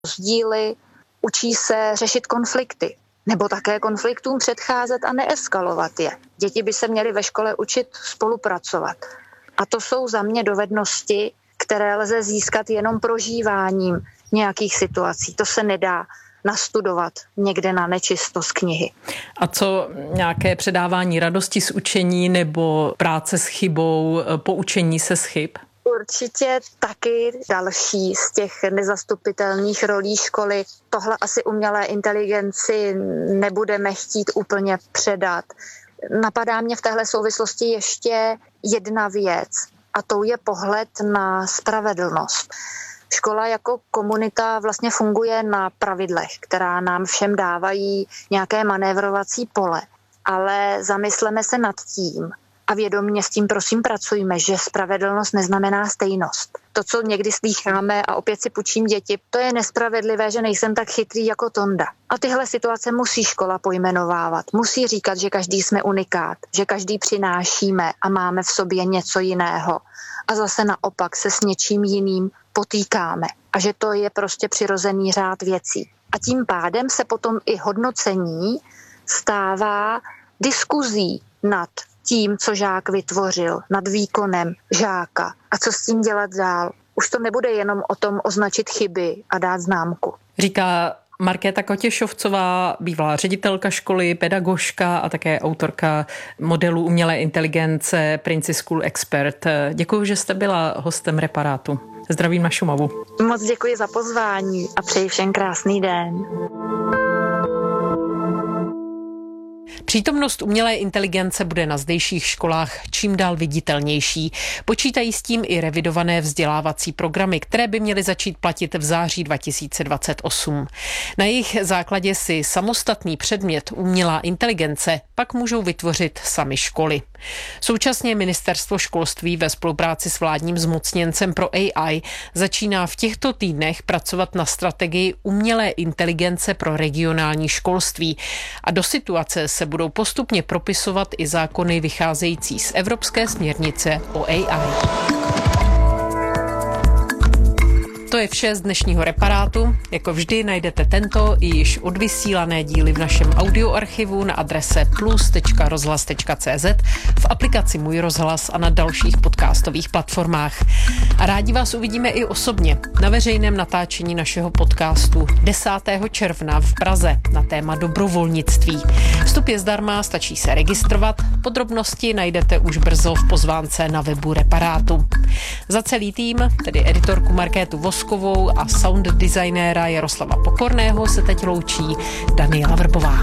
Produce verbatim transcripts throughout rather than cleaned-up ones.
rozdíly, učí se řešit konflikty, nebo také konfliktům předcházet a neeskalovat je. Děti by se měly ve škole učit spolupracovat. A to jsou za mě dovednosti, které lze získat jenom prožíváním nějakých situací. To se nedá nastudovat někde na nečisto z knihy. A co nějaké předávání radosti z učení nebo práce s chybou, poučení se z chyb? Určitě taky další z těch nezastupitelných rolí školy. Tohle asi umělé inteligenci nebudeme chtít úplně předat. Napadá mě v téhle souvislosti ještě jedna věc, a to je pohled na spravedlnost. Škola jako komunita vlastně funguje na pravidlech, která nám všem dávají nějaké manévrovací pole. Ale zamysleme se nad tím a vědomě s tím prosím pracujme, že spravedlnost neznamená stejnost. To, co někdy slýcháme, a opět si půjčím děti, to je nespravedlivé, že nejsem tak chytrý jako Tonda. A tyhle situace musí škola pojmenovávat. Musí říkat, že každý jsme unikát, že každý přinášíme a máme v sobě něco jiného. A zase naopak se s něčím jiným potýkáme. A že to je prostě přirozený řád věcí. A tím pádem se potom i hodnocení stává diskuzí nad tím, co žák vytvořil, nad výkonem žáka a co s tím dělat dál. Už to nebude jenom o tom označit chyby a dát známku. Říká Markéta Kotěšovcová, bývalá ředitelka školy, pedagožka a také autorka modelu umělé inteligence Princi School Expert. Děkuji, že jste byla hostem Reparátu. Zdravím na Šumavu. Moc děkuji za pozvání a přeji všem krásný den. Přítomnost umělé inteligence bude na zdejších školách čím dál viditelnější. Počítají s tím i revidované vzdělávací programy, které by měly začít platit v září dva tisíce dvacet osm. Na jejich základě si samostatný předmět umělá inteligence pak můžou vytvořit sami školy. Současně Ministerstvo školství ve spolupráci s vládním zmocněncem pro A I začíná v těchto týdnech pracovat na strategii umělé inteligence pro regionální školství a do situace se budou postupně propisovat i zákony vycházející z Evropské směrnice o A I. To je vše z dnešního Reparátu. Jako vždy najdete tento i již odvysílané díly v našem audioarchivu na adrese plus tečka rozhlas tečka cé zet, v aplikaci Můj rozhlas a na dalších podcastových platformách. A rádi vás uvidíme i osobně na veřejném natáčení našeho podcastu desátého června v Praze na téma dobrovolnictví. Vstup je zdarma, stačí se registrovat. Podrobnosti najdete už brzo v pozvánce na webu Reparátu. Za celý tým, tedy editorku Markétu Voskovou a sound designéra Jaroslava Pokorného, se teď loučí Daniela Vrbová.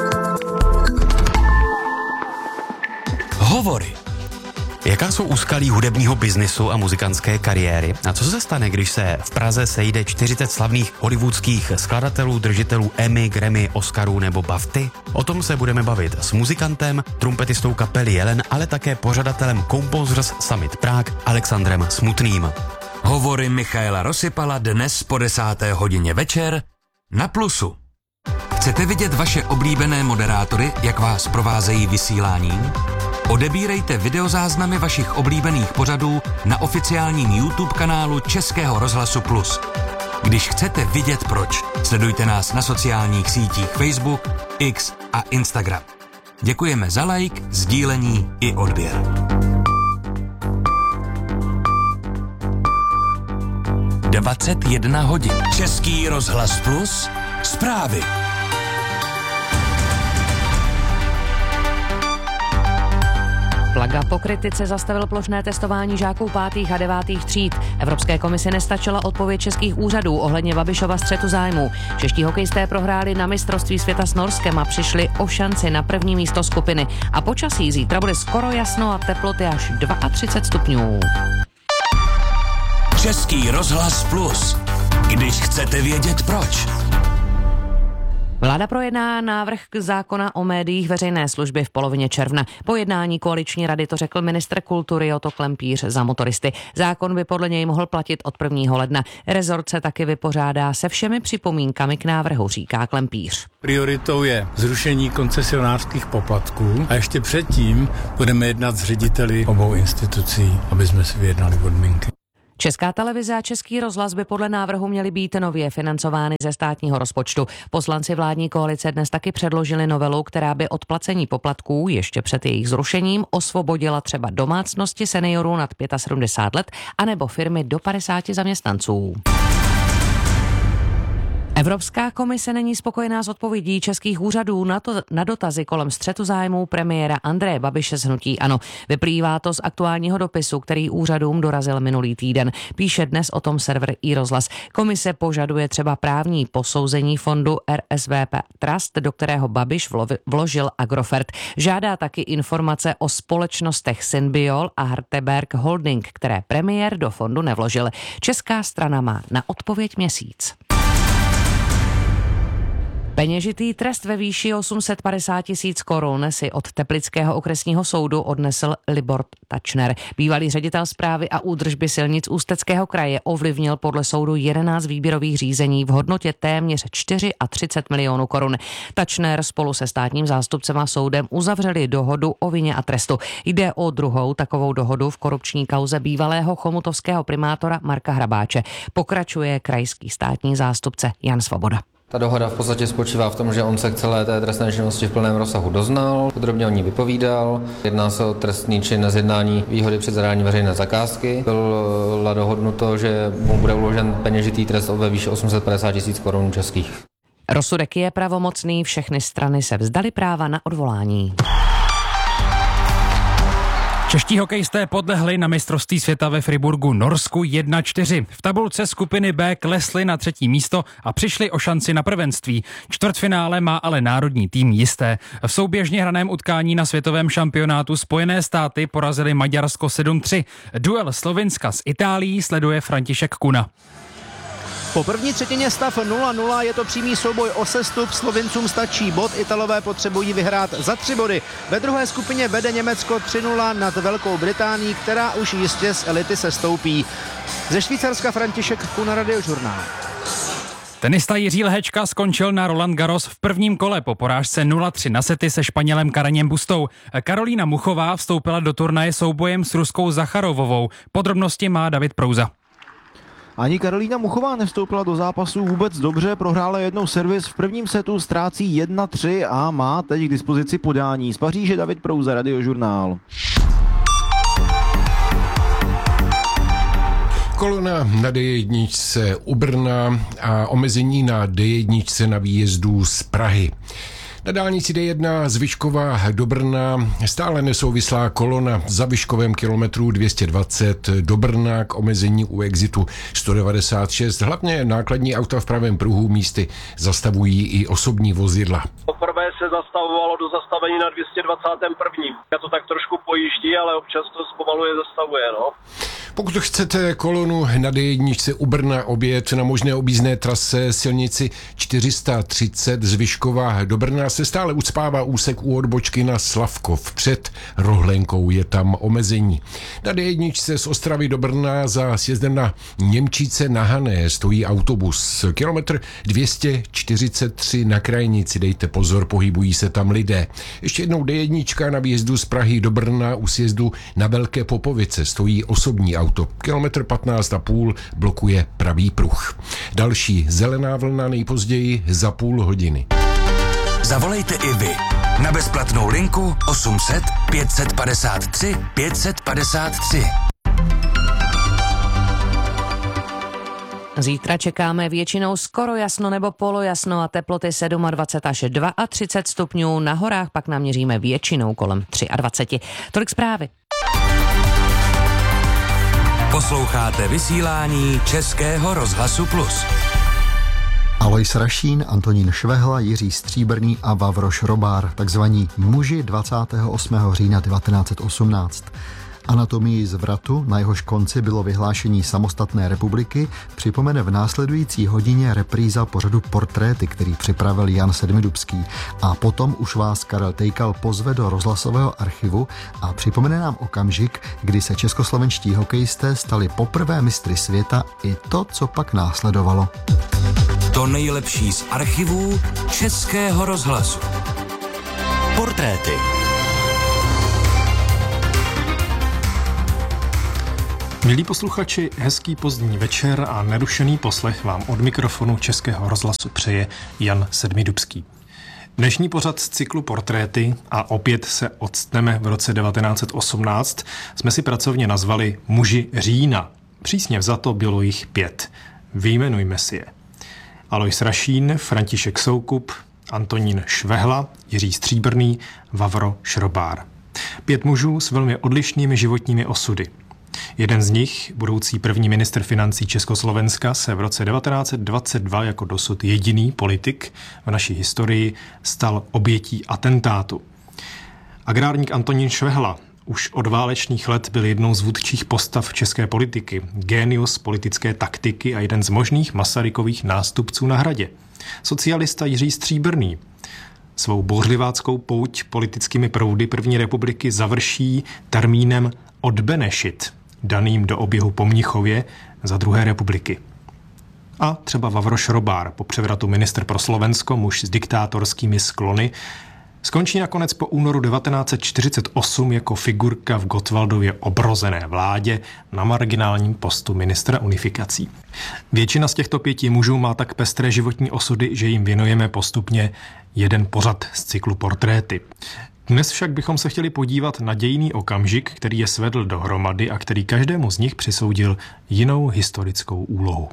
Hovory. Jaká jsou úskalí hudebního biznisu a muzikantské kariéry? A co se stane, když se v Praze sejde čtyřicet slavných hollywoodských skladatelů, držitelů Emmy, Grammy, Oscarů nebo BAFTY? O tom se budeme bavit s muzikantem, trumpetistou kapely Jelen, ale také pořadatelem Composers Summit Prague Alexandrem Smutným. Hovory Michaela Rosypala dnes po desáté hodině večer na Plusu. Chcete vidět vaše oblíbené moderátory, jak vás provázejí vysíláním? Odebírejte videozáznamy vašich oblíbených pořadů na oficiálním YouTube kanálu Českého rozhlasu Plus. Když chcete vidět proč, sledujte nás na sociálních sítích Facebook, X a Instagram. Děkujeme za like, sdílení i odběr. dvacet jedna hodin. Český rozhlas Plus. Zprávy. Plaga po kritice zastavil plošné testování žáků pátých a devátých tříd. Evropské komisi nestačila odpověď českých úřadů ohledně Babišova střetu zájmů. Čeští hokejisté prohráli na mistrovství světa s Norskem a přišli o šanci na první místo skupiny. A počasí zítra bude skoro jasno a teploty až třicet dva stupňů. Český rozhlas Plus. Když chcete vědět proč. Vláda projedná návrh zákona o médiích veřejné služby v polovině června. Po jednání koaliční rady to řekl ministr kultury Joto Klempíř za Motoristy. Zákon by podle něj mohl platit od prvního ledna. Rezort se taky vypořádá se všemi připomínkami k návrhu, říká Klempíř. Prioritou je zrušení koncesionářských poplatků a ještě předtím budeme jednat s řediteli obou institucí, aby jsme si vyjednali podmínky. Česká televize a Český rozhlas by podle návrhu měly být nově financovány ze státního rozpočtu. Poslanci vládní koalice dnes taky předložili novelu, která by od placení poplatků ještě před jejich zrušením osvobodila třeba domácnosti seniorů nad sedmdesát pět let anebo firmy do padesáti zaměstnanců. Evropská komise není spokojená s odpovědí českých úřadů na, to, na dotazy kolem střetu zájmů premiéra Andreje Babiše z hnutí ANO. Vyplývá to z aktuálního dopisu, který úřadům dorazil minulý týden. Píše dnes o tom server iRozhlas. Komise požaduje třeba právní posouzení fondu R S V P Trust, do kterého Babiš vložil Agrofert. Žádá taky informace o společnostech Synbiol a Harteberg Holding, které premiér do fondu nevložil. Česká strana má na odpověď měsíc. Peněžitý trest ve výši osm set padesát tisíc korun si od Teplického okresního soudu odnesl Libor Tačner. Bývalý ředitel správy a údržby silnic Ústeckého kraje ovlivnil podle soudu jedenáct výběrových řízení v hodnotě téměř třicet čtyři milionů korun. Tačner spolu se státním zástupcem a soudem uzavřeli dohodu o vině a trestu. Jde o druhou takovou dohodu v korupční kauze bývalého chomutovského primátora Marka Hrabáče. Pokračuje krajský státní zástupce Jan Svoboda. Ta dohoda v podstatě spočívá v tom, že on se k celé té trestné činnosti v plném rozsahu doznal, podrobně o ní vypovídal. Jedná se o trestný čin na zjednání výhody při zadání veřejné zakázky. Bylo dohodnuto, že mu bude uložen peněžitý trest ve výši osm set padesát tisíc korun českých. Rozsudek je pravomocný, všechny strany se vzdaly práva na odvolání. Čeští hokejisté podlehli na mistrovství světa ve Friburgu Norsku jedna čtyři. V tabulce skupiny B klesli na třetí místo a přišli o šanci na prvenství. Čtvrtfinále má ale národní tým jisté. V souběžně hraném utkání na světovém šampionátu Spojené státy porazili Maďarsko sedm tři. Duel Slovinska s Itálií sleduje František Kuna. Po první třetině stav nula nula, je to přímý souboj o sestup, Slovincům stačí bod, Italové potřebují vyhrát za tři body. Ve druhé skupině vede Německo tři nula nad Velkou Británií, která už jistě z elity sestoupí. Ze Švýcarska František Kuna, Radiožurnál. Tenista Jiří Lehečka skončil na Roland Garros v prvním kole po porážce nula tři na sety se Španělem Kareněm Bustou. Karolína Muchová vstoupila do turnaje soubojem s Ruskou Zacharovovou. Podrobnosti má David Prouza. Ani Karolína Muchová nevstoupila do zápasu vůbec dobře, prohrála jednou servis, v prvním setu ztrácí jedna tři a má teď k dispozici podání. Z Paříže David Prouza, Radiožurnál. Kolona na D jedna u Brna a omezení na D jedna na výjezdu z Prahy. Na dálnici D jedna z Vyškova do Brna stále nesouvislá kolona za Vyškovem kilometru dvě stě dvacet do Brna k omezení u exitu sto devadesát šest. Hlavně nákladní auta v pravém pruhu místy zastavují i osobní vozidla. Poprvé se zastavovalo do zastavení na dvě stě dvacet jedna. Já to tak trošku pojíždí, ale občas to zpomaluje, zastavuje, no. Pokud chcete kolonu na D jedna u Brna objet na možné objízdné trase silnici čtyři sta třicet z Vyškova do Brna, se stále ucpává úsek u odbočky na Slavkov. Před Rohlenkou je tam omezení. Na D jedna z Ostravy do Brna za sjezdem na Němčíce na Hané stojí autobus. Kilometr dvě stě čtyřicet tři na krajnici, dejte pozor, pohybují se tam lidé. Ještě jednou D jedna na výjezdu z Prahy do Brna u sjezdu na Velké Popovice stojí osobní auto. Kilometr patnáct a půl blokuje pravý pruh. Další zelená vlna nejpozději za půl hodiny. Zavolejte i vy na bezplatnou linku osm set pět set padesát tři pět set padesát tři. Zítra čekáme většinou skoro jasno nebo polojasno a teploty dvacet sedm až třicet dva stupňů. Na horách pak naměříme většinou kolem dvacet tři. Tolik zprávy. Posloucháte vysílání Českého rozhlasu Plus. Alois Rašín, Antonín Švehla, Jiří Stříbrný a Vavroš Robár, takzvaní muži dvacátého osmého října devatenáct set osmnáct. Anatomii zvratu, na jehož konci bylo vyhlášení samostatné republiky, připomene v následující hodině repríza pořadu Portréty, který připravil Jan Sedmidubský. A potom už vás Karel Tejkal pozve do rozhlasového archivu a připomene nám okamžik, kdy se českoslovenští hokejisté stali poprvé mistry světa i to, co pak následovalo. To nejlepší z archivů Českého rozhlasu. Portréty. Milí posluchači, hezký pozdní večer a nerušený poslech vám od mikrofonu Českého rozhlasu přeje Jan Sedmidubský. Dnešní pořad z cyklu Portréty, a opět se odstneme v roce devatenáct set osmnáct, jsme si pracovně nazvali Muži října. Přísně vzato bylo jich pět. Vyjmenujme si je. Alois Rašín, František Soukup, Antonín Švehla, Jiří Stříbrný, Vavro Šrobár. Pět mužů s velmi odlišnými životními osudy. Jeden z nich, budoucí první ministr financí Československa, se v roce devatenáct set dvacet dva jako dosud jediný politik v naší historii stal obětí atentátu. Agrárník Antonín Švehla už od válečných let byl jednou z vůdčích postav české politiky, génius politické taktiky a jeden z možných Masarykových nástupců na Hradě. Socialista Jiří Stříbrný svou bouřliváckou pouť politickými proudy první republiky završí termínem odbenešit, daným do oběhu po Mnichově za druhé republiky. A třeba Vavro Šrobár, po převratu ministr pro Slovensko, muž s diktátorskými sklony, skončí nakonec po únoru devatenáct set čtyřicet osm jako figurka v Gottwaldově obrozené vládě na marginálním postu ministra unifikací. Většina z těchto pěti mužů má tak pestré životní osudy, že jim věnujeme postupně jeden pořad z cyklu Portréty. Dnes však bychom se chtěli podívat na dějinný okamžik, který je svedl dohromady a který každému z nich přisoudil jinou historickou úlohu.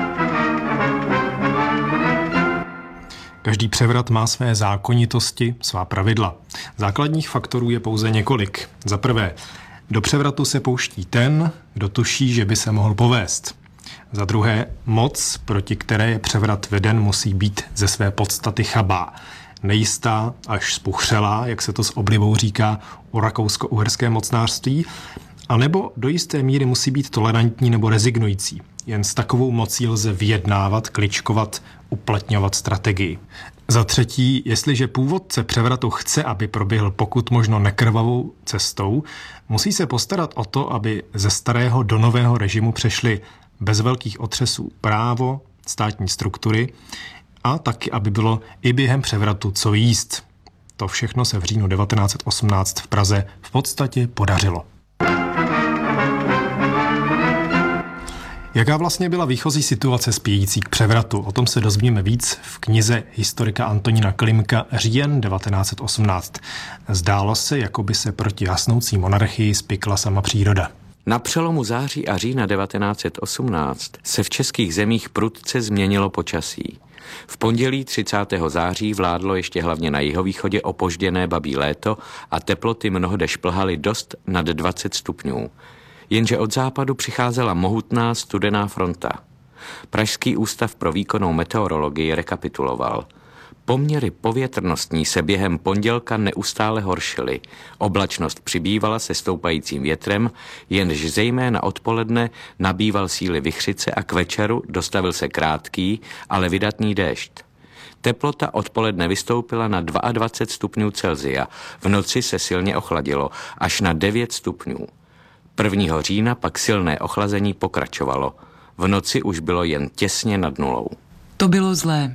Každý převrat má své zákonitosti, svá pravidla. Základních faktorů je pouze několik. Za prvé, do převratu se pouští ten, kdo tuší, že by se mohl povést. Za druhé, moc, proti které je převrat veden, musí být ze své podstaty chabá. Nejistá až spuchřelá, jak se to s oblibou říká o rakousko-uherském mocnářství, anebo do jisté míry musí být tolerantní nebo rezignující. Jen s takovou mocí lze vyjednávat, kličkovat, uplatňovat strategii. Za třetí, jestliže původce převratu chce, aby proběhl pokud možno nekrvavou cestou, musí se postarat o to, aby ze starého do nového režimu přešly bez velkých otřesů právo, státní struktury a taky, aby bylo i během převratu co jíst. To všechno se v říjnu devatenáct set osmnáct v Praze v podstatě podařilo. Jaká vlastně byla výchozí situace spějící k převratu? O tom se dozvíme víc v knize historika Antonína Klimka Říjen devatenáct set osmnáct. Zdálo se, jako by se proti hasnoucí monarchii spikla sama příroda. Na přelomu září a října devatenáct set osmnáct se v českých zemích prudce změnilo počasí. V pondělí třicátého září vládlo ještě hlavně na jihovýchodě opožděné babí léto a teploty mnohde šplhaly dost nad dvacet stupňů. Jenže od západu přicházela mohutná studená fronta. Pražský ústav pro výkonnou meteorologii rekapituloval. Poměry povětrnostní se během pondělka neustále horšily. Oblačnost přibývala se stoupajícím větrem, jenž zejména odpoledne nabýval síly vichřice a k večeru dostavil se krátký, ale vydatný déšť. Teplota odpoledne vystoupila na dvacet dva stupňů Celsia, v noci se silně ochladilo až na devět stupňů. prvního října pak silné ochlazení pokračovalo. V noci už bylo jen těsně nad nulou. To bylo zlé.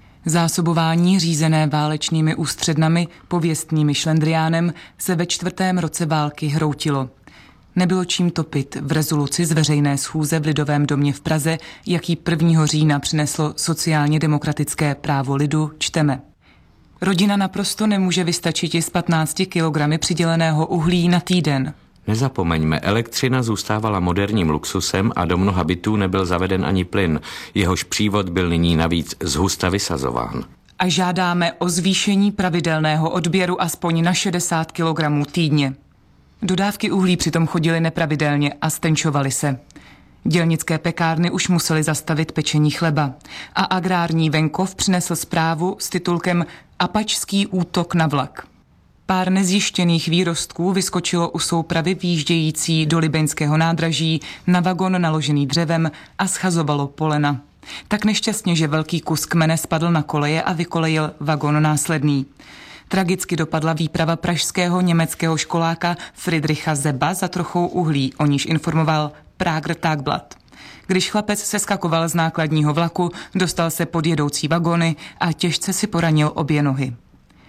Zásobování řízené válečnými ústřednami, pověstnými šlendriánem, se ve čtvrtém roce války hroutilo. Nebylo čím topit v rezoluci z veřejné schůze v Lidovém domě v Praze, jaký prvního října přineslo sociálně demokratické právo lidu, čteme. Rodina naprosto nemůže vystačit i z patnácti kilogramy přiděleného uhlí na týden. Nezapomeňme, elektřina zůstávala moderním luxusem a do mnoha bytů nebyl zaveden ani plyn, jehož přívod byl nyní navíc zhusta vysazován. A žádáme o zvýšení pravidelného odběru aspoň na šedesát kilogramů týdně. Dodávky uhlí přitom chodily nepravidelně a stenčovaly se. Dělnické pekárny už musely zastavit pečení chleba a agrární venkov přinesl zprávu s titulkem Apačský útok na vlak. Pár nezjištěných výrostků vyskočilo u soupravy výjíždějící do libeňského nádraží na vagon naložený dřevem a schazovalo polena. Tak nešťastně, že velký kus kmene spadl na koleje a vykolejil vagon následný. Tragicky dopadla výprava pražského německého školáka Friedricha Zeba za trochou uhlí, o níž informoval Prager Tagblatt. Když chlapec seskakoval z nákladního vlaku, dostal se pod jedoucí vagony a těžce si poranil obě nohy.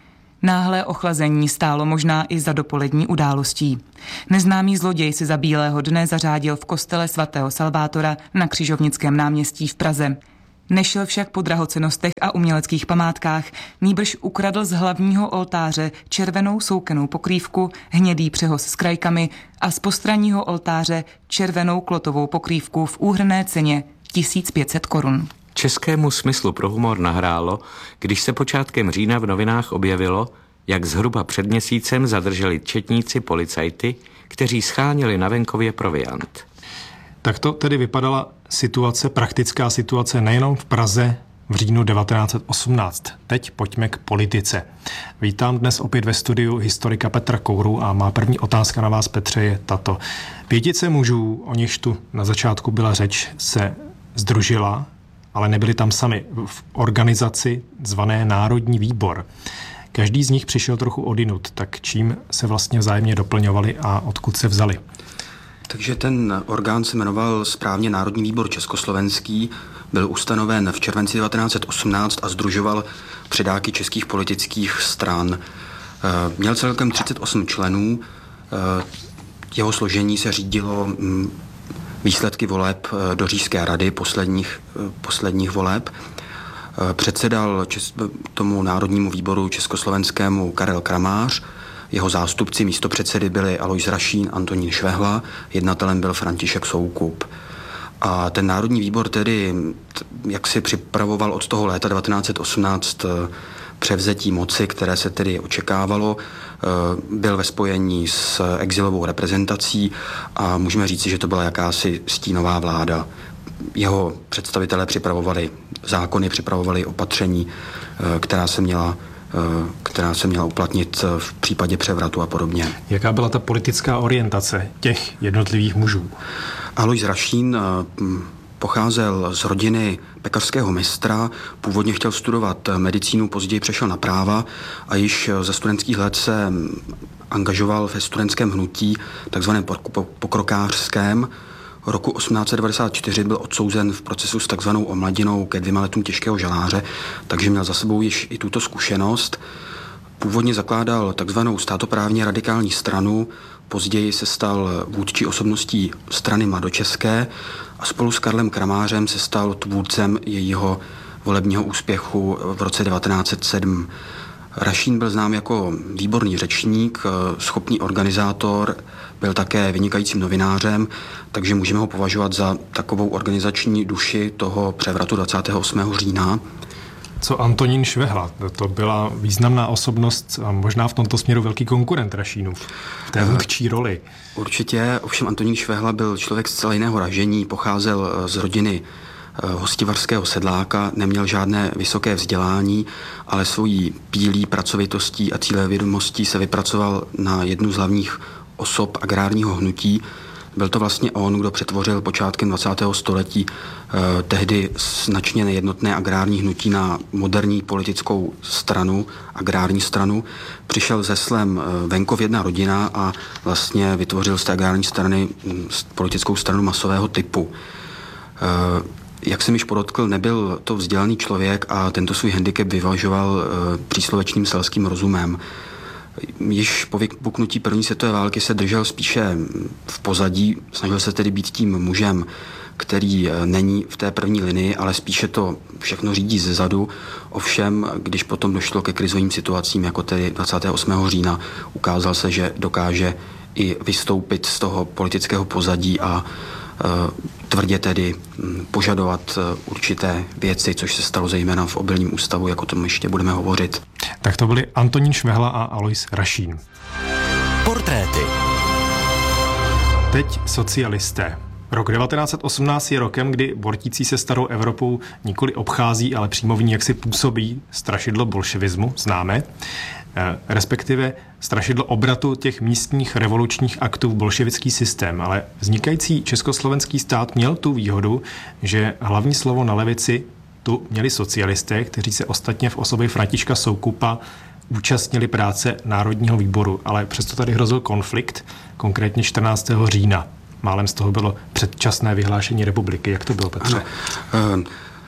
Náhlé ochlazení stálo možná i za dopolední událostí. Neznámý zloděj si za bílého dne zařádil v kostele svatého Salvátora na Křižovnickém náměstí v Praze. Nešel však po drahocennostech a uměleckých památkách, nýbrž ukradl z hlavního oltáře červenou soukenou pokrývku, hnědý přehoz s krajkami a z postranního oltáře červenou klotovou pokrývku v úhrnné ceně tisíc pět set korun. Českému smyslu pro humor nahrálo, když se počátkem října v novinách objevilo, jak zhruba před měsícem zadrželi četníci policajty, kteří scháněli na venkově proviant. Tak to tedy vypadala situace, praktická situace nejenom v Praze v říjnu devatenáct set osmnáct. Teď pojďme k politice. Vítám dnes opět ve studiu historika Petra Kouru a má první otázka na vás, Petře, je tato. Pětice mužů, o nichž tu na začátku byla řeč, se sdružila, ale nebyli tam sami, v organizaci zvané Národní výbor. Každý z nich přišel trochu odinut, tak čím se vlastně vzájemně doplňovali a odkud se vzali? Takže ten orgán se jmenoval správně Národní výbor československý, byl ustanoven v červenci devatenáct set osmnáct a sdružoval předáky českých politických stran. Měl celkem třicet osm členů, jeho složení se řídilo výsledky voleb do Říšské rady, posledních, posledních voleb. Předsedal čes, tomu Národnímu výboru československému Karel Kramář, jeho zástupci místopředsedy byli Alojz Rašín, Antonín Švehla, jednatelem byl František Soukup. A ten Národní výbor tedy, jak si připravoval od toho léta devatenáct set osmnáct převzetí moci, které se tedy očekávalo, byl ve spojení s exilovou reprezentací a můžeme říci, že to byla jakási stínová vláda. Jeho představitelé připravovali zákony, připravovali opatření, která se měla která se měla uplatnit v případě převratu a podobně. Jaká byla ta politická orientace těch jednotlivých mužů? Alojz Rašín pocházel z rodiny pekařského mistra, původně chtěl studovat medicínu, později přešel na práva a již ze studentských let se angažoval ve studentském hnutí, takzvaném pokrokářském. Roku osmnáct set devadesát čtyři byl odsouzen v procesu s takzvanou omladinou ke dvěma letům těžkého žaláře, takže měl za sebou již i tuto zkušenost. Původně zakládal takzvanou státoprávně radikální stranu, později se stal vůdčí osobností strany mladočeské a spolu s Karlem Kramářem se stal tvůrcem jejího volebního úspěchu v roce devatenáct set sedm. Rašín byl znám jako výborný řečník, schopný organizátor, byl také vynikajícím novinářem, takže můžeme ho považovat za takovou organizační duši toho převratu dvacátého osmého října. Co Antonín Švehla? To byla významná osobnost a možná v tomto směru velký konkurent Rašínův v té vůdčí roli. Určitě, ovšem Antonín Švehla byl člověk z celé jiného ražení, pocházel z rodiny hostivarského sedláka, neměl žádné vysoké vzdělání, ale svojí pílí, pracovitostí a cílevědomostí se vypracoval na jednu z hlavních osob agrárního hnutí. Byl to vlastně on, kdo přetvořil počátkem dvacátého století eh, tehdy značně nejednotné agrární hnutí na moderní politickou stranu, agrární stranu. Přišel se slem eh, venkov jedna rodina a vlastně vytvořil z té agrární strany hm, politickou stranu masového typu. Eh, Jak jsem již podotkl, nebyl to vzdělaný člověk a tento svůj handicap vyvažoval e, příslovečným selským rozumem. Již po vypuknutí první světové války se držel spíše v pozadí, snažil se tedy být tím mužem, který není v té první linii, ale spíše to všechno řídí zezadu. Ovšem, když potom došlo ke krizovým situacím, jako tedy dvacátého osmého října, ukázal se, že dokáže i vystoupit z toho politického pozadí a tvrdě tedy požadovat určité věci, což se stalo zejména v Obilním ústavu, jako tomu ještě budeme hovořit. Tak to byli Antonín Švehla a Alojz Rašín. Portréty. Teď socialisté. Rok devatenáct set osmnáct je rokem, kdy bortící se starou Evropou nikoli obchází, ale přímo v ní jaksi působí strašidlo bolševismu, známe, respektive strašidlo obratu těch místních revolučních aktů v bolševický systém. Ale vznikající československý stát měl tu výhodu, že hlavní slovo na levici tu měli socialisté, kteří se ostatně v osobě Františka Soukupa účastnili práce Národního výboru, ale přesto tady hrozil konflikt, konkrétně čtrnáctého října. Málem z toho bylo předčasné vyhlášení republiky. Jak to bylo, Petře? Ano.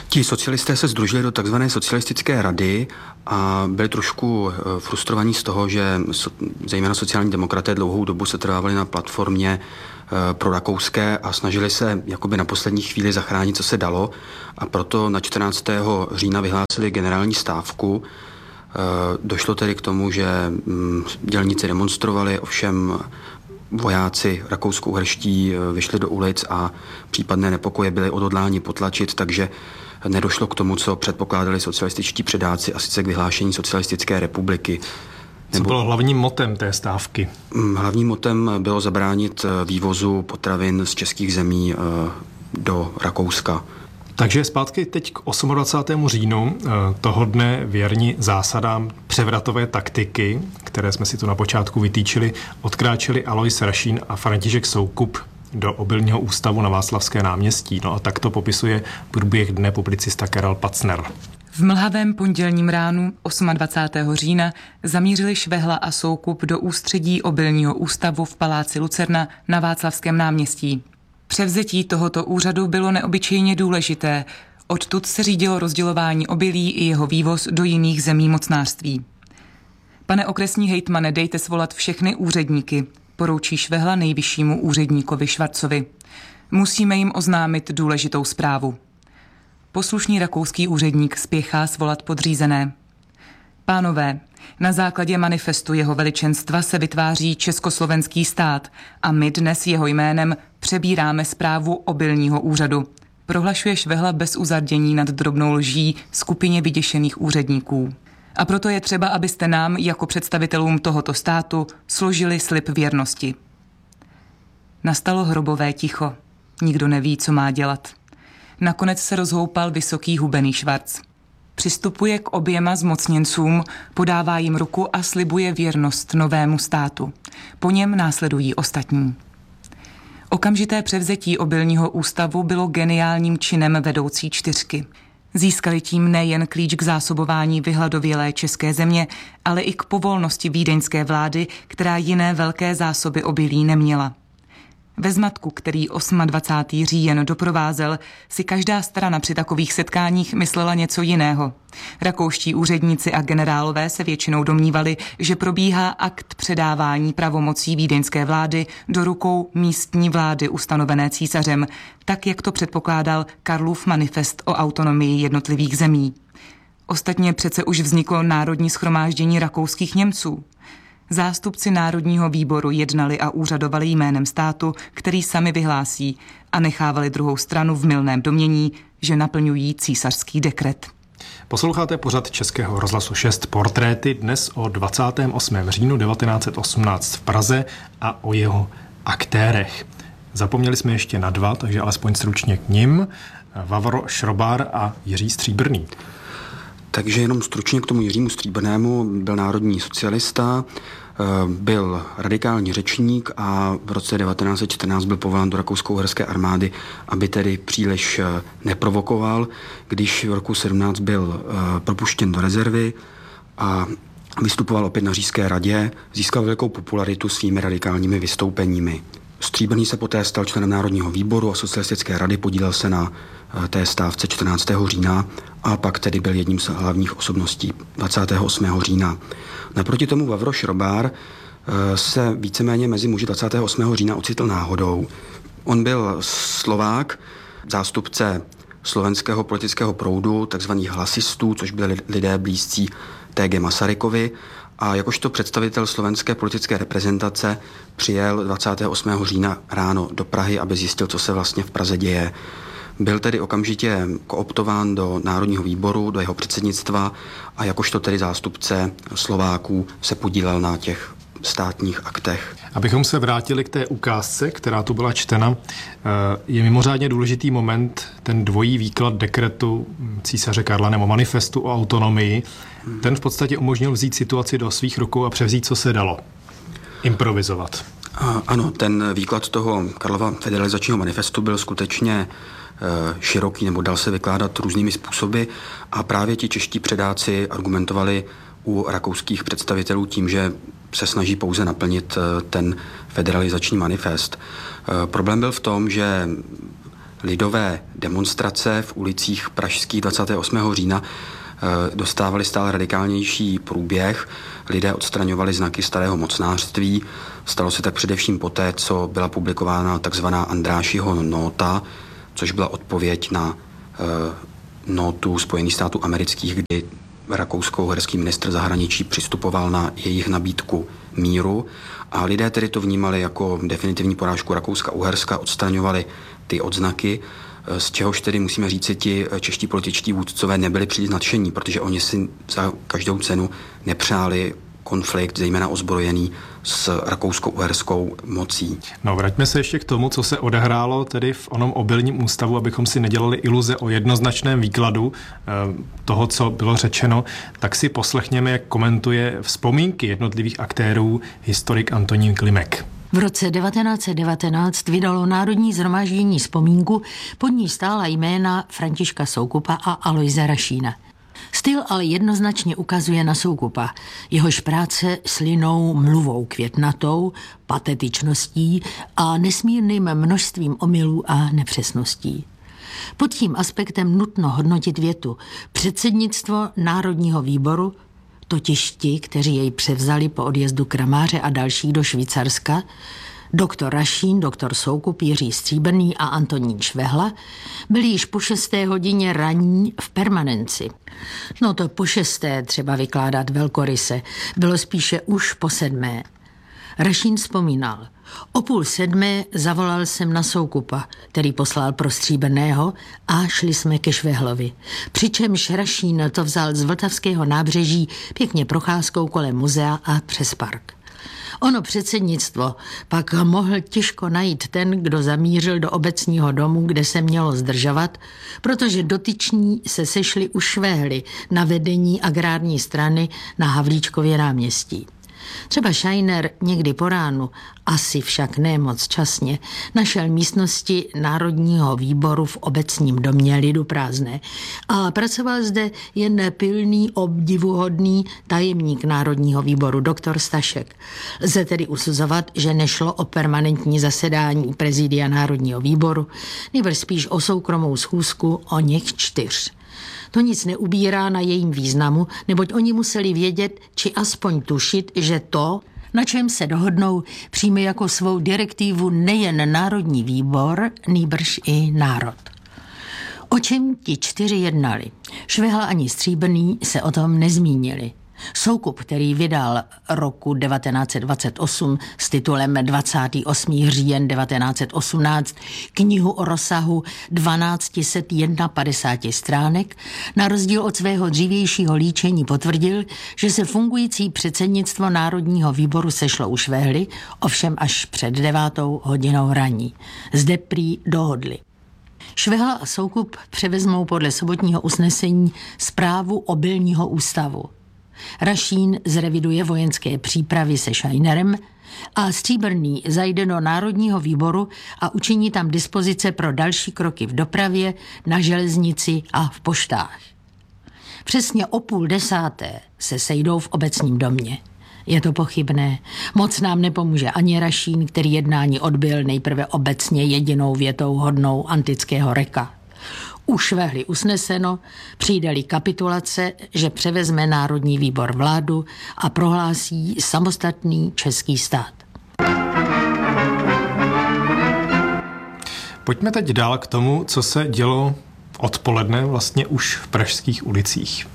Ti socialisté se sdružili do takzvané socialistické rady a byli trošku frustrovaní z toho, že zejména sociální demokraté dlouhou dobu se trvávali na platformě pro rakouské a snažili se jakoby na poslední chvíli zachránit, co se dalo, a proto na čtrnáctého října vyhlásili generální stávku. Došlo tedy k tomu, že dělníci demonstrovali, ovšem vojáci rakousko-uherští vyšli do ulic a případné nepokoje byly odhodláni potlačit, takže nedošlo k tomu, co předpokládali socialističtí předáci, a sice k vyhlášení socialistické republiky. Co bylo hlavním motem té stávky? Hlavním motem bylo zabránit vývozu potravin z českých zemí do Rakouska. Takže zpátky teď k dvacátého osmého říjnu, toho dne věrni zásadám převratové taktiky, které jsme si tu na počátku vytýčili, odkráčeli Alois Rašín a František Soukup do Obilního ústavu na Václavské náměstí. No a tak to popisuje průběh dne publicista Karel Pacner. V mlhavém pondělním ránu dvacátého osmého října zamířili Švehla a Soukup do ústředí Obilního ústavu v paláci Lucerna na Václavském náměstí. Převzetí tohoto úřadu bylo neobyčejně důležité. Odtud se řídilo rozdělování obilí i jeho vývoz do jiných zemí mocnářství. Pane okresní hejtmane, dejte svolat všechny úředníky, poroučí Švehla nejvyššímu úředníkovi Švarcovi. Musíme jim oznámit důležitou zprávu. Poslušný rakouský úředník spěchá svolat podřízené. Pánové, na základě manifestu jeho veličenstva se vytváří československý stát a my dnes jeho jménem přebíráme správu obilního úřadu. Prohlašuje Švehla bez uzardění nad drobnou lží skupině vyděšených úředníků. A proto je třeba, abyste nám, jako představitelům tohoto státu, složili slib věrnosti. Nastalo hrobové ticho. Nikdo neví, co má dělat. Nakonec se rozhoupal vysoký hubený Švarc. Přistupuje k oběma zmocněncům, podává jim ruku a slibuje věrnost novému státu. Po něm následují ostatní. Okamžité převzetí Obilního ústavu bylo geniálním činem vedoucí čtyřky. Získali tím nejen klíč k zásobování vyhladovělé české země, ale i k povolnosti vídeňské vlády, která jiné velké zásoby obilí neměla. Ve zmatku, který dvacátého osmého říjen doprovázel, si každá strana při takových setkáních myslela něco jiného. Rakouští úředníci a generálové se většinou domnívali, že probíhá akt předávání pravomocí vídeňské vlády do rukou místní vlády ustanovené císařem, tak jak to předpokládal Karlův manifest o autonomii jednotlivých zemí. Ostatně přece už vzniklo Národní shromáždění rakouských Němců. Zástupci Národního výboru jednali a úřadovali jménem státu, který sami vyhlásí, a nechávali druhou stranu v mylném domnění, že naplňují císařský dekret. Posloucháte pořad Českého rozhlasu šest Portréty, dnes o dvacátého osmého říjnu devatenáct set osmnáct v Praze a o jeho aktérech. Zapomněli jsme ještě na dva, takže alespoň stručně k nim. Vavro Šrobár a Jiří Stříbrný. Takže jenom stručně k tomu Jiřímu Stříbrnému. Byl národní socialista, byl radikální řečník a v roce devatenáct set čtrnáct byl povolán do rakousko-uherské armády, aby tedy příliš neprovokoval. Když v roku sedmnáct byl propuštěn do rezervy a vystupoval opět na Říšské radě, získal velkou popularitu svými radikálními vystoupeními. Stříbrný se poté stal členem Národního výboru a socialistické rady, podílel se na té stávce čtrnáctého října a pak tedy byl jedním z hlavních osobností dvacátého osmého října. Naproti tomu Vavro Šrobár se víceméně mezi muži dvacátého osmého října ocitl náhodou. On byl Slovák, zástupce slovenského politického proudu, takzvaných hlasistů, což byli lidé blízcí T G Masarykovi, a jakožto představitel slovenské politické reprezentace přijel dvacátého osmého října ráno do Prahy, aby zjistil, co se vlastně v Praze děje. Byl tedy okamžitě kooptován do Národního výboru, do jeho předsednictva a jakožto tedy zástupce Slováků se podílel na těch státních aktech. Abychom se vrátili k té ukázce, která tu byla čtena, je mimořádně důležitý moment, ten dvojí výklad dekretu císaře Karla nebo manifestu o autonomii. Ten v podstatě umožnil vzít situaci do svých rukou a převzít, co se dalo. Improvizovat. Ano, ten výklad toho Karlova federalizačního manifestu byl skutečně široký, nebo dal se vykládat různými způsoby a právě ti čeští předáci argumentovali u rakouských představitelů tím, že se snaží pouze naplnit ten federalizační manifest. Problém byl v tom, že lidové demonstrace v ulicích pražských dvacátého osmého října dostávaly stále radikálnější průběh. Lidé odstraňovali znaky starého mocnářství. Stalo se tak především poté, co byla publikována takzvaná Andrášiho nóta, což byla odpověď na e, nótu Spojených států amerických, kdy rakousko-uherský ministr zahraničí přistupoval na jejich nabídku míru a lidé tedy to vnímali jako definitivní porážku Rakouska-Uherska, odstraňovali ty odznaky, z čehož tedy musíme říct, že ti čeští političtí vůdcové nebyli příliš nadšení, protože oni si za každou cenu nepřáli konflikt, zejména ozbrojený, s rakousko-uherskou mocí. No, vraťme se ještě k tomu, co se odehrálo tedy v onom obilním ústavu, abychom si nedělali iluze o jednoznačném výkladu eh, toho, co bylo řečeno, tak si poslechněme, jak komentuje vzpomínky jednotlivých aktérů historik Antonín Klimek. V roce devatenáct set devatenáct vydalo Národní shromáždění vzpomínku, pod ní stála jména Františka Soukupa a Alojze Rašína. Styl ale jednoznačně ukazuje na Soukupa. Jehož práce s linou mluvou květnatou, patetičností a nesmírným množstvím omylů a nepřesností. Pod tím aspektem nutno hodnotit větu. Předsednictvo Národního výboru, totiž ti, kteří jej převzali po odjezdu Kramáře a dalších do Švýcarska, doktor Rašín, doktor Soukup, Jiří Stříbrný a Antonín Švehla, byli již po šesté hodině raní v permanenci. No to po šesté třeba vykládat velkoryse, bylo spíše už po sedmé. Rašín vzpomínal. O půl sedmé zavolal jsem na Soukupa, který poslal pro Stříbrného, a šli jsme ke Švehlovi. Přičemž Rašín to vzal z Vltavského nábřeží pěkně procházkou kolem muzea a přes park. Ono předsednictvo pak mohl těžko najít ten, kdo zamířil do obecního domu, kde se mělo zdržovat, protože dotyční se sešli u Švehly na vedení agrární strany na Havlíčkově náměstí. Třeba Scheiner někdy po ránu, asi však ne moc časně, našel místnosti Národního výboru v obecním domě lidu prázdné a pracoval zde jen pilný, obdivuhodný tajemník Národního výboru, doktor Stašek. Lze tedy usuzovat, že nešlo o permanentní zasedání prezidia Národního výboru, nýbrž spíš o soukromou schůzku o něch čtyř. To nic neubírá na jejím významu, neboť oni museli vědět, či aspoň tušit, že to, na čem se dohodnou, přijme jako svou direktivu nejen Národní výbor, nýbrž i národ. O čem ti čtyři jednali? Švehla ani Stříbrný se o tom nezmínili. Soukup, který vydal roku devatenáct set dvacet osm s titulem dvacátého osmého října devatenáct set osmnáct knihu o rozsahu dvanáct set padesát jedna stránek, na rozdíl od svého dřívějšího líčení potvrdil, že se fungující předsednictvo Národního výboru sešlo u Švehly, ovšem až před devátou hodinou raní. Zde prý dohodli. Švehla a Soukup převezmou podle sobotního usnesení správu obilního ústavu. Rašín zreviduje vojenské přípravy se Scheinerem a Stříbrný zajde do Národního výboru a učiní tam dispozice pro další kroky v dopravě, na železnici a v poštách. Přesně o půl desáté se sejdou v obecním domě. Je to pochybné. Moc nám nepomůže ani Rašín, který jednání odbyl nejprve obecně jedinou větou hodnou antického reka. U Švehly usneseno, přijde-li kapitulace, že převezme Národní výbor vládu a prohlásí samostatný český stát. Pojďme teď dál k tomu, co se dělo odpoledne vlastně už v pražských ulicích.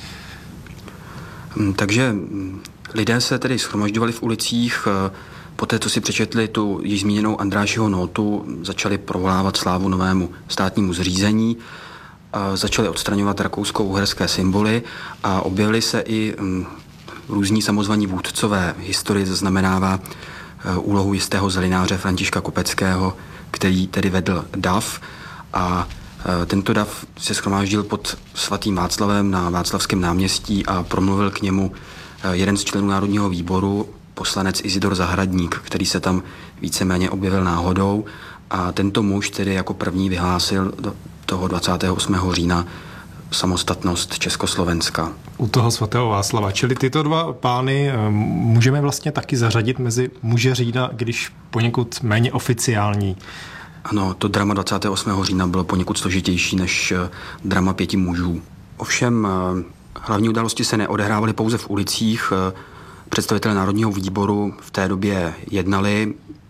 Takže lidé se tedy shromažďovali v ulicích, poté, co si přečetli tu již zmíněnou Andrášiho nótu, začali provolávat slávu novému státnímu zřízení, začali odstraňovat rakousko-uherské symboly a objevili se i různí samozvaní vůdcové. Historie zaznamenává úlohu jistého zelináře Františka Kopeckého, který tedy vedl dav, a tento dav se shromáždil pod svatým Václavem na Václavském náměstí a promluvil k němu jeden z členů Národního výboru, poslanec Izidor Zahradník, který se tam víceméně objevil náhodou, a tento muž tedy jako první vyhlásil do toho dvacátého osmého října samostatnost Československa. U toho svatého Václava. Čili tyto dva pány můžeme vlastně taky zařadit mezi muže října, když poněkud méně oficiální. Ano, to drama dvacátého osmého října bylo poněkud složitější než drama pěti mužů. Ovšem, hlavní události se neodehrávaly pouze v ulicích. Představitelé Národního výboru v té době jednali.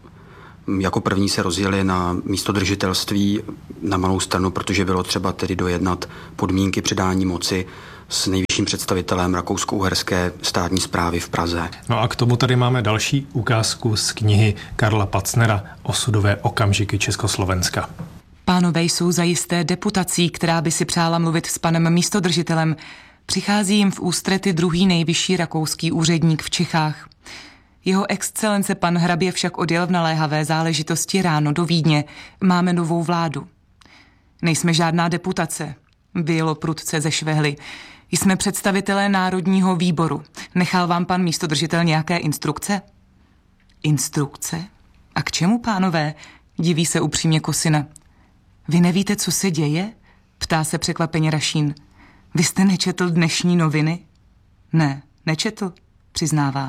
Jako první se rozjeli na místodržitelství na Malou Stranu, protože bylo třeba tedy dojednat podmínky předání moci s nejvyšším představitelem rakousko-uherské státní správy v Praze. No a k tomu tady máme další ukázku z knihy Karla Pacnera Osudové okamžiky Československa. Pánové jsou zajisté deputací, která by si přála mluvit s panem místodržitelem. Přichází jim v ústrety druhý nejvyšší rakouský úředník v Čechách. Jeho excelence pan hrabě však odjel v naléhavé záležitosti ráno do Vídně. Máme novou vládu. Nejsme žádná deputace, vyjelo prudce ze švehly. Jsme představitelé Národního výboru. Nechal vám pan místodržitel nějaké instrukce? Instrukce? A k čemu, pánové? Diví se upřímně Kosina. Vy nevíte, co se děje? Ptá se překvapeně Rašín. Vy jste nečetl dnešní noviny? Ne, nečetl, přiznává.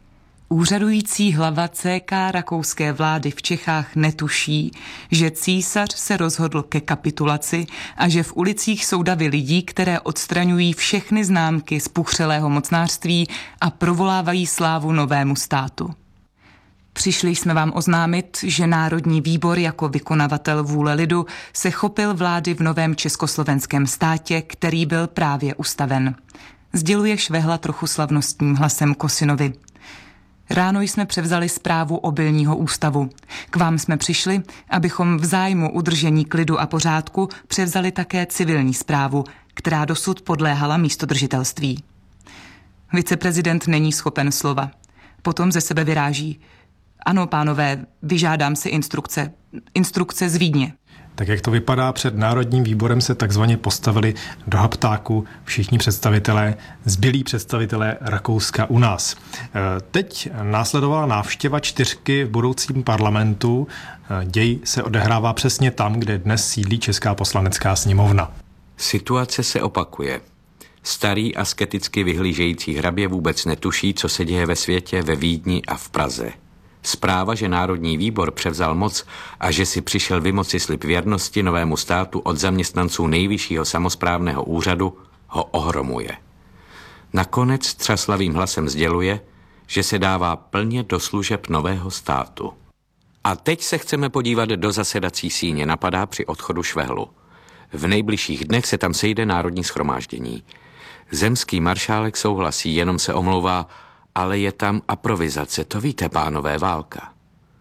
Úřadující hlava C K rakouské vlády v Čechách netuší, že císař se rozhodl ke kapitulaci a že v ulicích jsou davy lidí, které odstraňují všechny známky zpuchřelého mocnářství a provolávají slávu novému státu. Přišli jsme vám oznámit, že Národní výbor jako vykonavatel vůle lidu se chopil vlády v novém československém státě, který byl právě ustaven. Sděluje švehla trochu slavnostním hlasem Kosinovi. Ráno jsme převzali správu obilního ústavu. K vám jsme přišli, abychom v zájmu udržení klidu a pořádku převzali také civilní správu, která dosud podléhala místodržitelství. Viceprezident není schopen slova. Potom ze sebe vyráží. Ano, pánové, vyžádám si instrukce. Instrukce z Vídně. Tak jak to vypadá, před Národním výborem se takzvaně postavili do haptáku všichni představitelé, zbylí představitelé Rakouska u nás. Teď následovala návštěva čtyřky v budoucím parlamentu. Děj se odehrává přesně tam, kde dnes sídlí Česká poslanecká sněmovna. Situace se opakuje. Starý asketicky vyhlížející hrabě vůbec netuší, co se děje ve světě, ve Vídni a v Praze. Zpráva, že Národní výbor převzal moc a že si přišel vymoci slib věrnosti novému státu od zaměstnanců nejvyššího samosprávného úřadu, ho ohromuje. Nakonec třaslavým hlasem sděluje, že se dává plně do služeb nového státu. A teď se chceme podívat do zasedací síně, napadá při odchodu švehlu. V nejbližších dnech se tam sejde Národní shromáždění. Zemský maršálek souhlasí, jenom se omlouvá, ale je tam aprovizace, to víte, pánové, válka.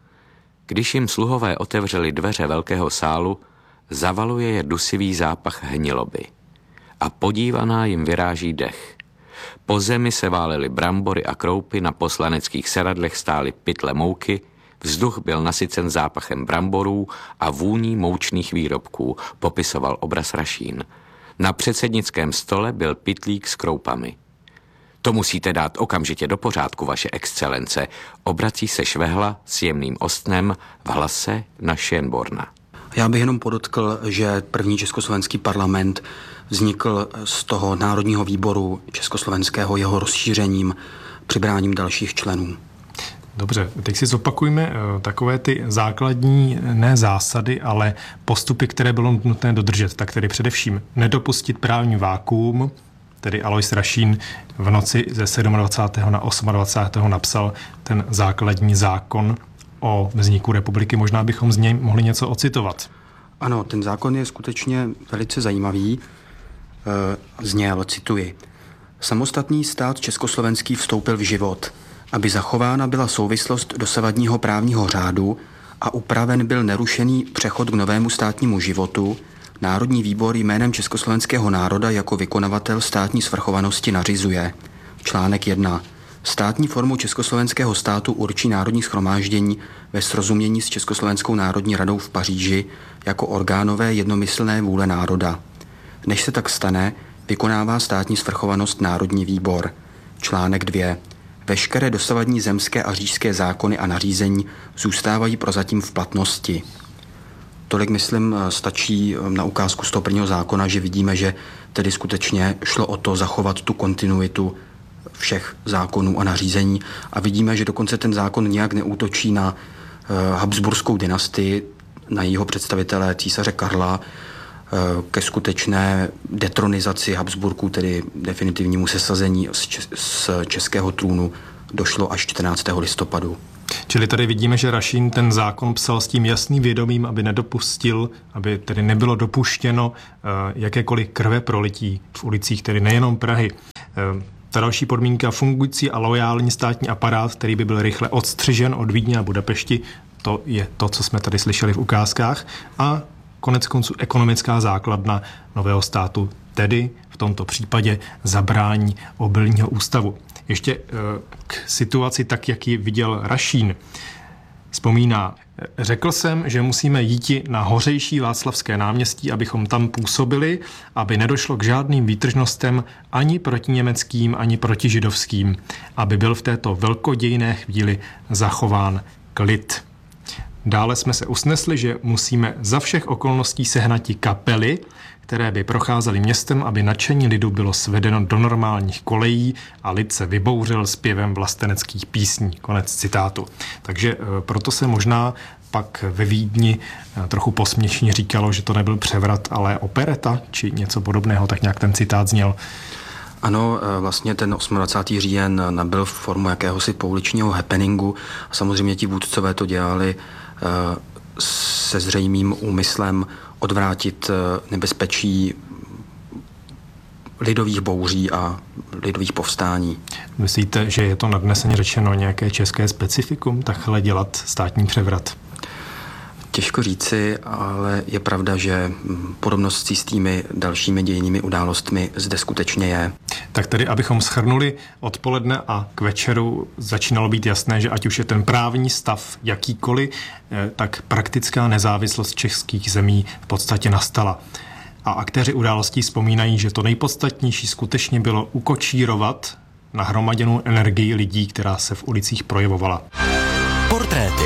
Když jim sluhové otevřeli dveře velkého sálu, zavaluje je dusivý zápach hniloby. A podívaná jim vyráží dech. Po zemi se válely brambory a kroupy, na poslaneckých sedadlech stály pytle mouky, vzduch byl nasycen zápachem bramborů a vůní moučných výrobků, popisoval obraz Rašín. Na předsednickém stole byl pytlík s kroupami. To musíte dát okamžitě do pořádku, vaše excelence, obrací se švehla s jemným ostnem v hlase na Schönborna. Já bych jenom podotkl, že první československý parlament vznikl z toho Národního výboru československého jeho rozšířením, přibráním dalších členů. Dobře, teď si zopakujme takové ty základní ne zásady, ale postupy, které bylo nutné dodržet. Tak tedy především nedopustit právní vákuum, tedy Alois Rašín v noci ze dvacátého sedmého na dvacátého osmého napsal ten základní zákon o vzniku republiky. Možná bychom z něj mohli něco ocitovat. Ano, ten zákon je skutečně velice zajímavý. Zněl, cituji. Samostatný stát československý vstoupil v život, aby zachována byla souvislost dosavadního právního řádu a upraven byl nerušený přechod k novému státnímu životu. Národní výbor jménem československého národa jako vykonavatel státní svrchovanosti nařizuje. Článek jedna. Státní formu československého státu určí Národní shromáždění ve srozumění s Československou národní radou v Paříži jako orgánové jednomyslné vůle národa. Než se tak stane, vykonává státní svrchovanost Národní výbor. Článek dva. Veškeré dosavadní zemské a říšské zákony a nařízení zůstávají prozatím v platnosti. Tolik, myslím, stačí na ukázku z toho prvního zákona, že vidíme, že tedy skutečně šlo o to zachovat tu kontinuitu všech zákonů a nařízení a vidíme, že dokonce ten zákon nějak neútočí na Habsburskou dynastii, na jeho představitele císaře Karla ke skutečné detronizaci Habsburků, tedy definitivnímu sesazení z českého trůnu, došlo až čtrnáctého listopadu. Čili tady vidíme, že Rašín ten zákon psal s tím jasným vědomím, aby nedopustil, aby tedy nebylo dopuštěno jakékoliv krve prolití v ulicích, tedy nejenom Prahy. Ta další podmínka, fungující a loajální státní aparát, který by byl rychle odstřižen od Vídně a Budapešti, to je to, co jsme tady slyšeli v ukázkách, a konec konců ekonomická základna nového státu, tedy v tomto případě zabrání obilního ústavu. Ještě k situaci tak, jak ji viděl Rašín. Vzpomíná, řekl jsem, že musíme jít na hořejší Václavské náměstí, abychom tam působili, aby nedošlo k žádným výtržnostem ani proti německým, ani proti židovským, aby byl v této velkodějné chvíli zachován klid. Dále jsme se usnesli, že musíme za všech okolností sehnati kapely, které by procházely městem, aby nadšení lidu bylo svedeno do normálních kolejí a lid se vybouřil zpěvem vlasteneckých písní. Konec citátu. Takže proto se možná pak ve Vídni trochu posměšně říkalo, že to nebyl převrat, ale opereta, či něco podobného, tak nějak ten citát zněl. Ano, vlastně ten dvacátého osmého říjen nabyl formu jakéhosi pouličního happeningu a samozřejmě ti vůdcové to dělali se zřejmým úmyslem odvrátit nebezpečí lidových bouří a lidových povstání. Myslíte, že je to nadneseně řečeno nějaké české specifikum, takhle dělat státní převrat? Těžko říci, ale je pravda, že podobnost s jistými dalšími dějinými událostmi zde skutečně je. Tak tedy, abychom shrnuli, odpoledne a k večeru začínalo být jasné, že ať už je ten právní stav jakýkoliv, tak praktická nezávislost českých zemí v podstatě nastala. A aktéři událostí vzpomínají, že to nejpodstatnější skutečně bylo ukočírovat nahromaděnou energii lidí, která se v ulicích projevovala. Portréty.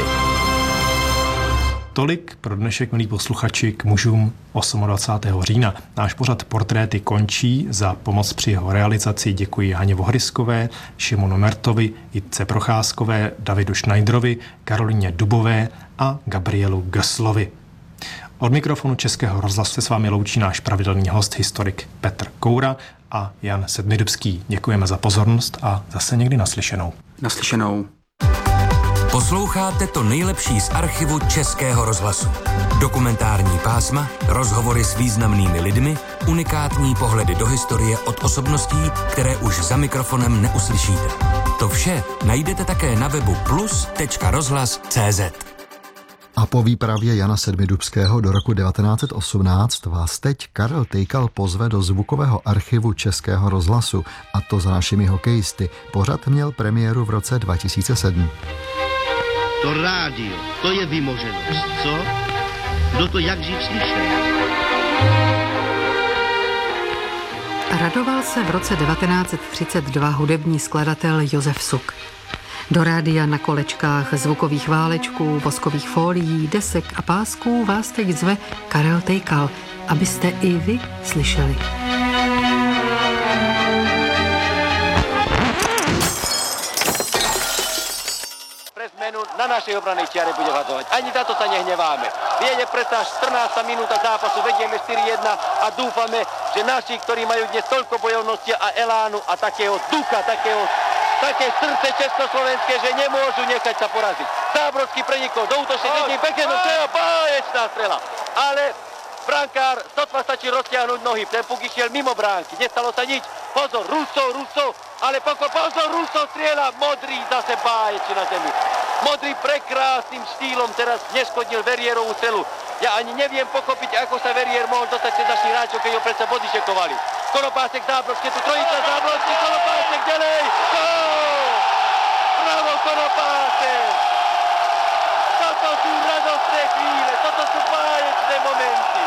Tolik pro dnešek, milí posluchači, k mužům dvacátého osmého října. Náš pořad Portréty končí. Za pomoc při jeho realizaci děkuji Haně Vohryskové, Šimonu Mertovi, Jitce Procházkové, Davidu Schneiderovi, Karolíně Dubové a Gabrielu Gösslovi. Od mikrofonu Českého rozhlasu se s vámi loučí náš pravidelný host, historik Petr Koura a Jan Sedmidubský. Děkujeme za pozornost a zase někdy naslyšenou. Naslyšenou. Posloucháte to nejlepší z archivu Českého rozhlasu. Dokumentární pásma, rozhovory s významnými lidmi, unikátní pohledy do historie od osobností, které už za mikrofonem neuslyšíte. To vše najdete také na webu plus tečka rozhlas tečka cé zet. A po výpravě Jana Sedmidubského do roku devatenáct set osmnáct vás teď Karel Tejkal pozve do zvukového archivu Českého rozhlasu, a to za našimi hokejisty. Pořad měl premiéru v roce dva tisíce sedm. To rádio, to je vymoženost, co? Kdo to jak živ slyšel? Radoval se v roce devatenáct set třicet dva hudební skladatel Josef Suk. Do rádia na kolečkách zvukových válečků, voskových fólií, desek a pásků vás teď zve Karel Tejkal, abyste i vy slyšeli. Na našej obranej čiare bude hľadovať. Ani za to sa nehneváme. Viete, predsa štrnásta minúta zápasu, vedieme štyri jedna a dúfame, že naši, ktorí majú dnes toľko bojovnosti a elánu a takého ducha, takého, také srdce československé, že nemôžu nechať sa poraziť. Zábrodský prenikol do útočnej dediny, pekne strela, báječná strela. Ale brankár sotva stačí roztiahnuť nohy, ten puk išiel mimo bránky, nestalo sa nič. Pozor, Russo, Russo, ale pokoj, pozor, Russo strieľa, Modrý zase báječi na zemi. Modrý prekrásnym štýlom teraz neškodil Verrierovú strelu. Ja ani neviem pochopiť, ako sa Verrier mohol dostať cez našich hráčov, keď ho predsa bodyčekovali. Konopásek, Zábrodský, tu trojica, Zábrodský, Konopásek, ďalej, gól! Bravo, Konopásek! Toto sú radostné chvíle, toto sú báječné momenty.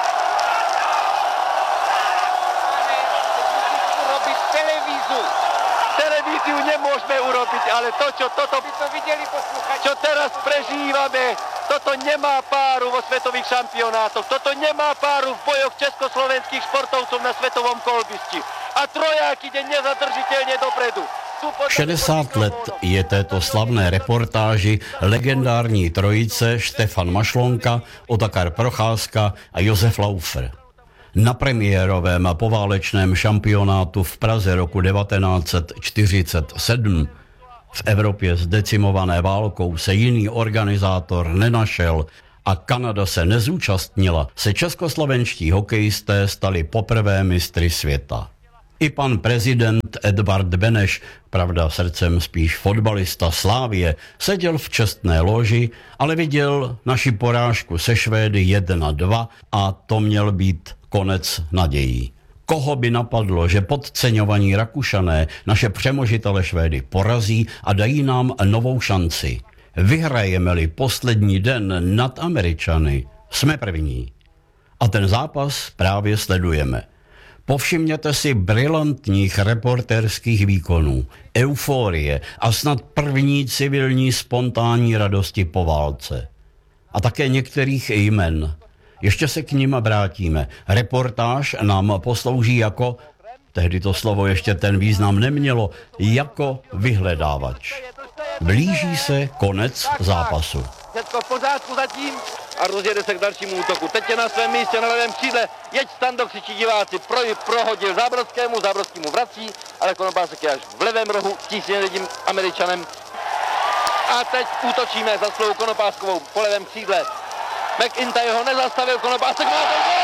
Urobiť televízu. Televíziu nemôžeme urobiť, ale to, čo toto, to videli čo teraz prežívame, toto nemá páru vo svetových šampionátoch, toto nemá páru v bojoch československých športovcov na svetovom kolbišti. A troják ide nezadržiteľne dopredu. šedesát let je této slavné reportáži legendární trojice Štefan Mašlonka, Otakar Procházka a Josef Laufer. Na premiérovém poválečném šampionátu v Praze roku devatenáct set čtyřicet sedm v Evropě zdecimované válkou se jiný organizátor nenašel a Kanada se nezúčastnila, se českoslovenští hokejisté stali poprvé mistry světa. I pan prezident Edvard Beneš, pravda srdcem spíš fotbalista Slávie, seděl v čestné loži, ale viděl naši porážku se Švédy jedna dva a to měl být konec nadějí. Koho by napadlo, že podceňovaní Rakušané naše přemožitele Švédy porazí a dají nám novou šanci. Vyhrajeme-li poslední den nad Američany, jsme první. A ten zápas právě sledujeme. Povšimněte si brilantních reportérských výkonů, euforie a snad první civilní spontánní radosti po válce. A také některých jmen. Ještě se k nim vrátíme. Reportáž nám poslouží jako, tehdy to slovo ještě ten význam nemělo, jako vyhledávač. Blíží se konec zápasu. Všechno v pořádku zatím a rozjede se k dalšímu útoku. Teď je na svém místě na levém křídle. Jeď Stando, křičí diváci. Pro, prohodil Zábrodskému, Zábrodský mu vrací, ale Konopásek je až v levém rohu, tísně tím Američanem. A teď útočíme za svou Konopáskovou po levém křídle. McIntyre ho nezastavil, Konopásek má to gól!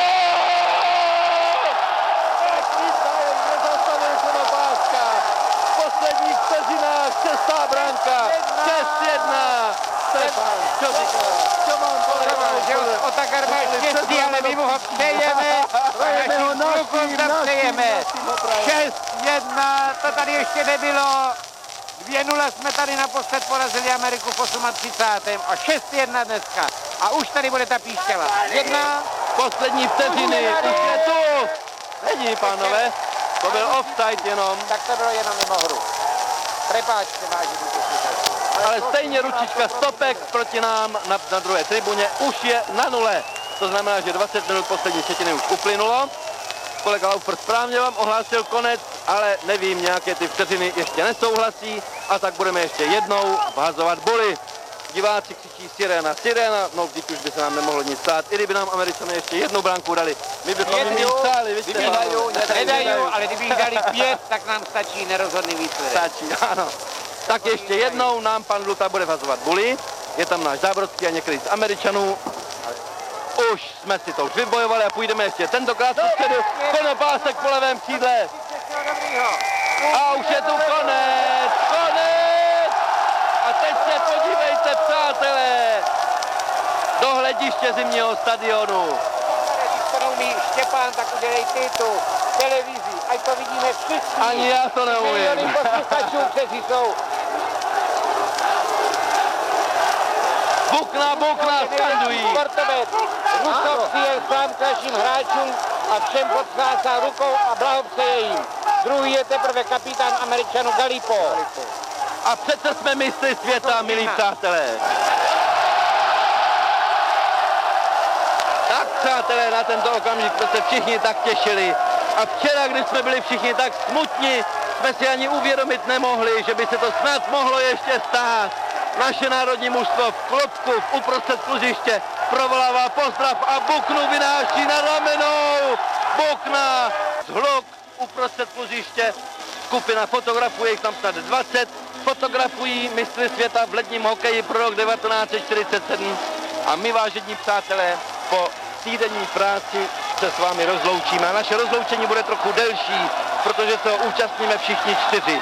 McIntyre nezastavil Konopáska. V posledních vteřinách šestá branka. šest jedna. Stefan, co říká? Co mám povedat? Otakar má štěstí, ale my mu ho přejeme. Našim klukům přejeme. šest jedna, to tady ještě nebylo. dvě nula jsme tady naposled porazili Ameriku v třicátém osmém a šest jedna dneska. A už tady bude ta píšťala. Jedna. Poslední vteřiny. Už je tu. Není, pánové. To byl offside jenom. Tak to bylo jenom mimo hru. Prepáčte, vážení. Ale stejně ručička stopek proti nám na, na druhé tribuně už je na nule. To znamená, že dvacet minut poslední třetiny už uplynulo. Kolega Laufer správně vám ohlásil konec, ale nevím, nějaké ty vteřiny ještě nesouhlasí a tak budeme ještě jednou vhazovat buly. Diváci křičí sirena, sirena, no vždyť už by se nám nemohlo nic stát, i kdyby nám Američané ještě jednu branku dali. My bychom jim nic stáli, víte? Nedají, ale kdyby jim dali pět, tak nám stačí nerozhodný výsledek. Stačí, ano. Tak ještě jednou nám pan Luta bude vhazovat buly. Je tam náš Zábrodský a některý z Američanů. Už jsme si to už vybojovali a půjdeme ještě tentokrát předu. Konopásek po levém křídle. A už je tu konec, konec! A teď se podívejte, přátelé, do hlediště zimního stadionu. Když to neumí Štěpán, tak udělej ty tu televizi, ať to vidíme všichni. Ani já to neumím. Miliony posluchačů, kteří jsou. Bukna, bukna, skandují. Sportovec Rusov přijel sám k našim hráčům a všem podcházá rukou a blahopřeje jim. Druhý je teprve kapitán Američanů Galipo. A přece jsme mistry světa, milí přátelé. Tak, přátelé, na tento okamžik jsme se všichni tak těšili. A včera, když jsme byli všichni tak smutní, jsme si ani uvědomit nemohli, že by se to snad mohlo ještě stát. Naše národní mužstvo v klopku v uprostřed kluziště provolává pozdrav a Buknu vynáší na ramenou. Bukna, zhluk uprostřed kluziště. Skupina fotografuje, jich tam snad dvacet. Fotografují mistry světa v ledním hokeji pro rok devatenáct set čtyřicet sedm. A my, vážení přátelé, po týdenní práci se s vámi rozloučíme. A naše rozloučení bude trochu delší, protože se ho účastníme všichni čtyři.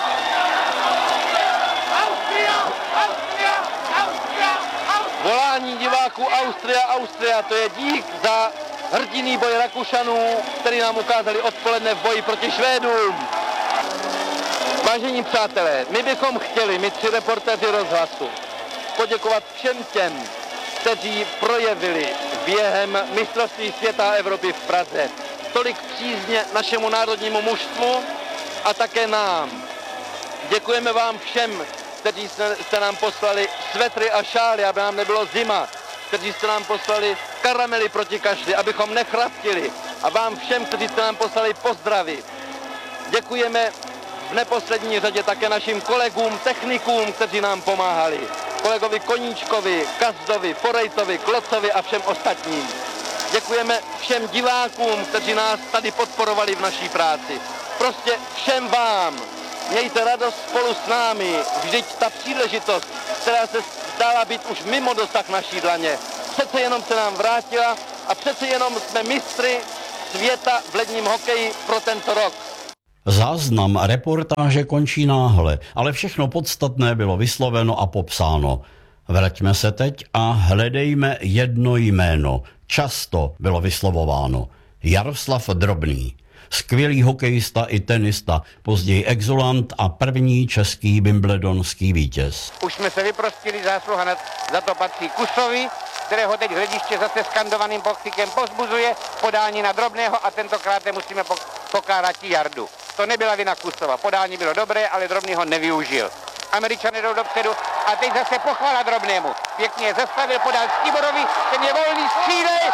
Volání diváků Austria, Austria, to je dík za hrdinný boj Rakušanů, který nám ukázali odpoledne v boji proti Švédům. Vážení přátelé, my bychom chtěli, my tři reportéři rozhlasu, poděkovat všem těm, kteří projevili během mistrovství světa a Evropy v Praze tolik přízně našemu národnímu mužstvu a také nám. Děkujeme vám všem, kteří jste nám poslali svetry a šály, aby nám nebylo zima, kteří jste nám poslali karamely proti kašli, abychom nechraptili, a vám všem, kteří jste nám poslali pozdravy. Děkujeme v v neposlední řadě také našim kolegům, technikům, kteří nám pomáhali. Kolegovi Koníčkovi, Kazdovi, Forejtovi, Klocovi a všem ostatním. Děkujeme všem divákům, kteří nás tady podporovali v naší práci. Prostě všem vám. Mějte radost spolu s námi. Vždyť ta příležitost, která se zdála být už mimo dosah naší dlaně, přece jenom se nám vrátila a přece jenom jsme mistry světa v ledním hokeji pro tento rok. Záznam reportáže končí náhle, ale všechno podstatné bylo vysloveno a popsáno. Vraťme se teď a hledejme jedno jméno. Často bylo vyslovováno. Jaroslav Drobný. Skvělý hokejista i tenista, později exulant a první český wimbledonský vítěz. Už jsme se vyprostili, zásluha na, za to patří Kusovi, kterého teď hlediště zase skandovaným pokřikem pozbuzuje, podání na Drobného a tentokrát musíme pokárat Jardu. To nebyla vina Kusova, podání bylo dobré, ale Drobný ho nevyužil. Američané jdou dopředu a teď zase pochvala Drobnému. Pěkně je zastavil, podal Stiborovi, ten je volný, střílej,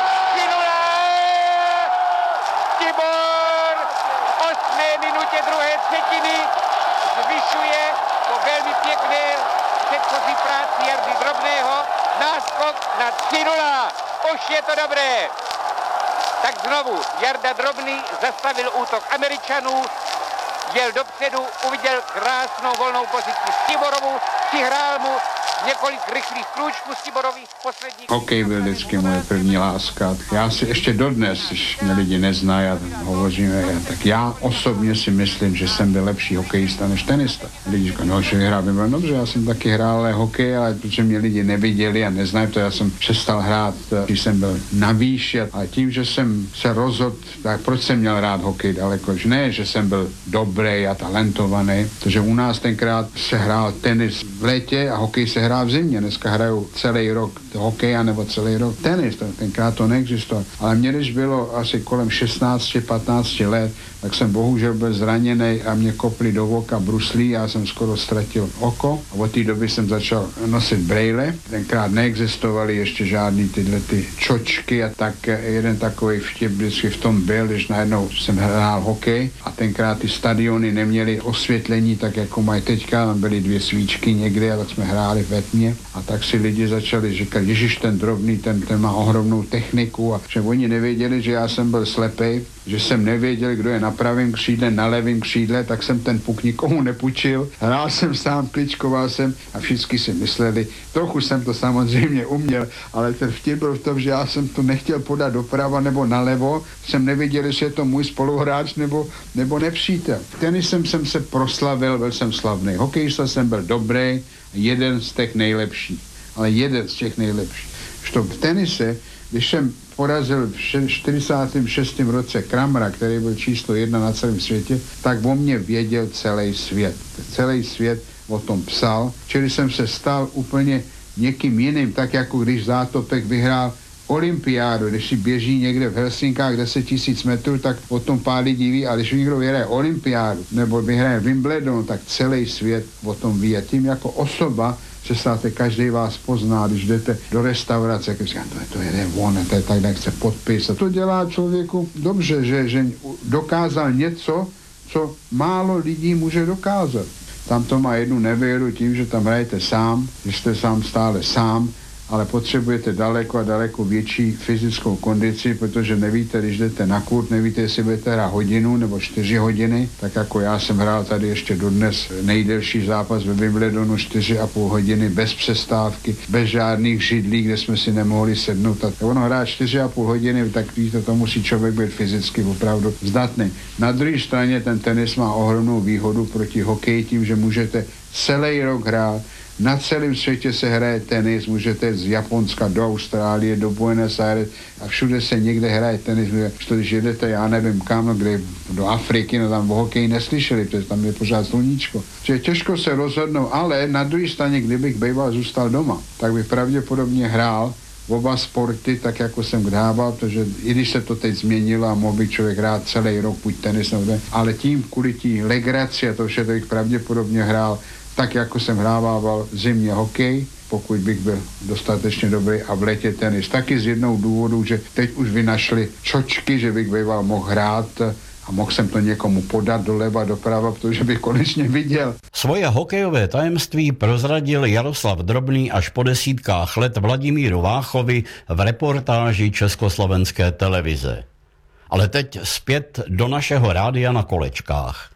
Stibor v osmé minutě druhé třetiny zvyšuje po velmi pěkné předchozí práci Jardy Drobného náskok na tři nula. Už je to dobré. Tak znovu Jarda Drobný zastavil útok Američanů, jel dopředu, uviděl krásnou volnou pozici Stiborovu, přihrál mu několik rychlých krůčků Stiborovi v posledních... Hokej byl vždycky moje první láska. Já si ještě dodnes, když mě lidi neznají a hovoříme, tak já osobně si myslím, že jsem byl lepší hokejista než tenista. Lidi říkají, no, že hrál by byl dobře, já jsem taky hrál hokej, ale protože mě lidi neviděli a neznají to, já jsem přestal hrát, když jsem byl na výši, ale tím, že jsem se rozhodl, tak proč jsem měl rád hokej daleko, že ne, že jsem byl dobrý a talentovaný, protože u nás tenkrát se hrál tenis v létě a hokej se hrál v zimě. Dneska hrajou celý rok hokej nebo celý rok tenis. Tenkrát to neexistovalo. Ale mě, když bylo asi kolem šestnáct patnáct let, tak jsem bohužel byl zraněný a mě kopli do oka bruslí, já jsem skoro ztratil oko a od té doby jsem začal nosit brejle. Tenkrát neexistovaly ještě žádný tyhle ty čočky a tak jeden takový vtip vždycky v tom byl, když najednou jsem hrál hokej a tenkrát ty stadiony neměly osvětlení tak jako mají teďka, tam byly dvě svíčky někde a tak jsme hráli ve tmě a tak si lidi začali říkat, ježiš, ten Drobný, ten, ten má ohromnou techniku a že oni nevěděli, že já jsem byl slepej, že jsem nevěděl, kdo je na pravém křídle, na levém křídle, tak jsem ten puk nikomu nepůjčil. Hrál jsem sám, kličkoval jsem a všichni si mysleli, trochu jsem to samozřejmě uměl, ale ten vtip byl v tom, že já jsem to nechtěl podat doprava nebo nalevo, jsem nevěděl, jestli je to můj spoluhráč nebo, nebo nepřítel. Tenisem jsem se proslavil, byl jsem slavný. Hokejista jsem byl dobrý, jeden z těch nejlepších, ale jeden z těch nejlepších. Što v tenise, když jsem porazil v čtyřicátém šestém roce Kramera, který byl číslo jedna na celém světě, tak o mě věděl celý svět. Celý svět o tom psal, čili jsem se stal úplně někým jiným, tak jako když Zátopek vyhrál olympiádu, když si běží někde v Helsinkách deset tisíc metrů, tak o tom pár lidí ví, ale když někdo vyhraje olympiádu nebo vyhraje Wimbledon, tak celý svět o tom ví. A tím jako osoba se státe, každý vás pozná, když jdete do restaurace, když říkáte, to, to je on, to je tak, jak chce podpis. A to dělá člověku dobře, že, že dokázal něco, co málo lidí může dokázat. Tam to má jednu nevýhodu tím, že tam hrajete sám, že jste sám stále sám, ale potřebujete daleko a daleko větší fyzickou kondici, protože nevíte, když jdete na kurt, nevíte, jestli budete hrát hodinu nebo čtyři hodiny, tak jako já jsem hrál tady ještě dodnes nejdelší zápas ve Wimbledonu čtyři a půl hodiny bez přestávky, bez žádných židlí, kde jsme si nemohli sednout. A ono hrát čtyři a půl hodiny, tak víte, to musí člověk být fyzicky opravdu zdatný. Na druhé straně ten tenis má ohromnou výhodu proti hokeji tím, že můžete celý rok hrát. Na celém světě se hraje tenis, můžete jít z Japonska do Austrálie, do Buenos Aires a všude se někde hraje tenis. Když jedete, já nevím kam, no, kde do Afriky, no tam o hokeji neslyšeli, protože tam je pořád sluníčko. Čiže těžko se rozhodnout, ale na druhé straně, kdybych býval zůstal doma, tak bych pravděpodobně hrál oba sporty, tak jako jsem hrával, protože i když se to teď změnilo a mohl by člověk hrát celý rok, buď tenis, nebo, ale tím kvůli tí legraci a to vše, to bych pravděpodobně hrál tak, jako jsem hrával zimně hokej, pokud bych byl dostatečně dobrý, a v létě tenis. Taky z jednou důvodu, že teď už vynašli čočky, že bych býval mohl hrát a mohl jsem to někomu podat doleva, doprava, protože bych konečně viděl. Svoje hokejové tajemství prozradil Jaroslav Drobný až po desítkách let Vladimíru Váchovi v reportáži Československé televize. Ale teď zpět do našeho rádia na kolečkách.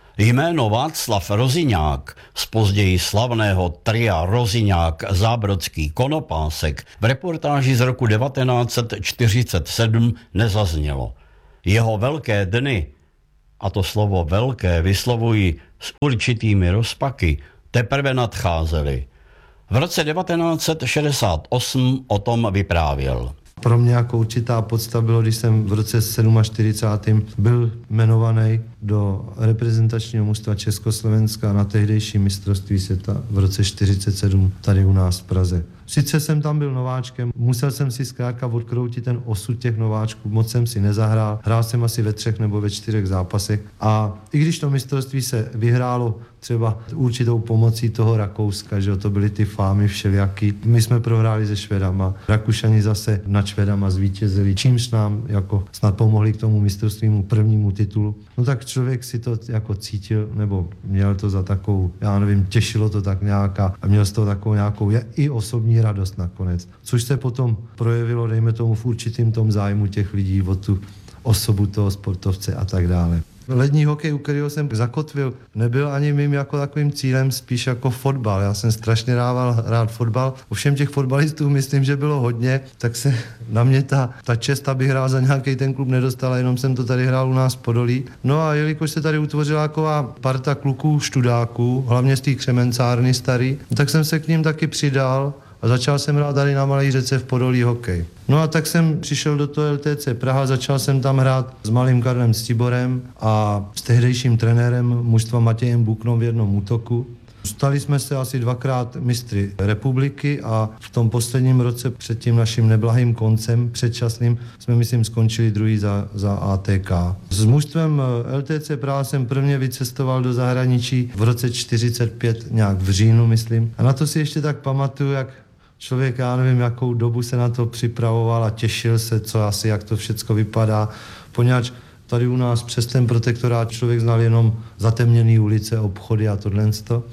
Jméno Václav Roziňák z později slavného tria Roziňák Zábrodský Konopásek v reportáži z roku devatenáct set čtyřicet sedm nezaznělo. Jeho velké dny, a to slovo velké vyslovuji s určitými rozpaky, teprve nadcházely. V roce devatenáct set šedesát osm o tom vyprávěl. Pro mě jako určitá podsta bylo, když jsem v roce čtyřicátém sedmém byl jmenovaný do reprezentačního mužstva Československa na tehdejší mistrovství světa v roce čtyřicet sedm tady u nás v Praze. Sice jsem tam byl nováčkem, musel jsem si zkrátka odkroutit ten osud těch nováčků, moc jsem si nezahrál, hrál jsem asi ve třech nebo ve čtyřech zápasech a i když to mistrovství se vyhrálo třeba určitou pomocí toho Rakouska, že to byly ty fámy všelijaký. My jsme prohráli se Švédama, Rakušani zase nad Švédama zvítězili, čímž nám jako snad pomohli k tomu mistrovstvímu prvnímu titulu. No tak člověk si to jako cítil, nebo měl to za takovou, já nevím, těšilo to tak nějaká a měl z toho takovou nějakou i osobní radost nakonec. Což se potom projevilo, dejme tomu, v určitým tom zájmu těch lidí o tu osobu toho sportovce a tak dále. Lední hokej, u kterého jsem zakotvil, nebyl ani mým jako takovým cílem, spíš jako fotbal. Já jsem strašně dával rád fotbal. Ovšem těch fotbalistů myslím, že bylo hodně, tak se na mě ta, ta čest, abych hrál za nějaký ten klub, nedostala, jenom jsem to tady hrál u nás v Podolí. No a jelikož se tady utvořila taková parta kluků, študáků, hlavně z té křemencárny starý, tak jsem se k ním taky přidal a začal jsem hrát tady na Malé Řece v Podolí hokej. No a tak jsem přišel do toho L T C Praha, začal jsem tam hrát s malým Karlem Stiborem a s tehdejším trenérem mužstva Matějem Buknou v jednom útoku. Stali jsme se asi dvakrát mistry republiky a v tom posledním roce před tím naším neblahým koncem předčasným jsme, myslím, skončili druhý za, za A T K. S mužstvem L T C Praha jsem prvně vycestoval do zahraničí v roce čtyřicet pět, nějak v říjnu, myslím. A na to si ještě tak pamatuju, jak člověk, já nevím, jakou dobu se na to připravoval a těšil se, co asi, jak to všecko vypadá, poněvadž tady u nás přes ten protektorát člověk znal jenom zatemněné ulice, obchody a tohle.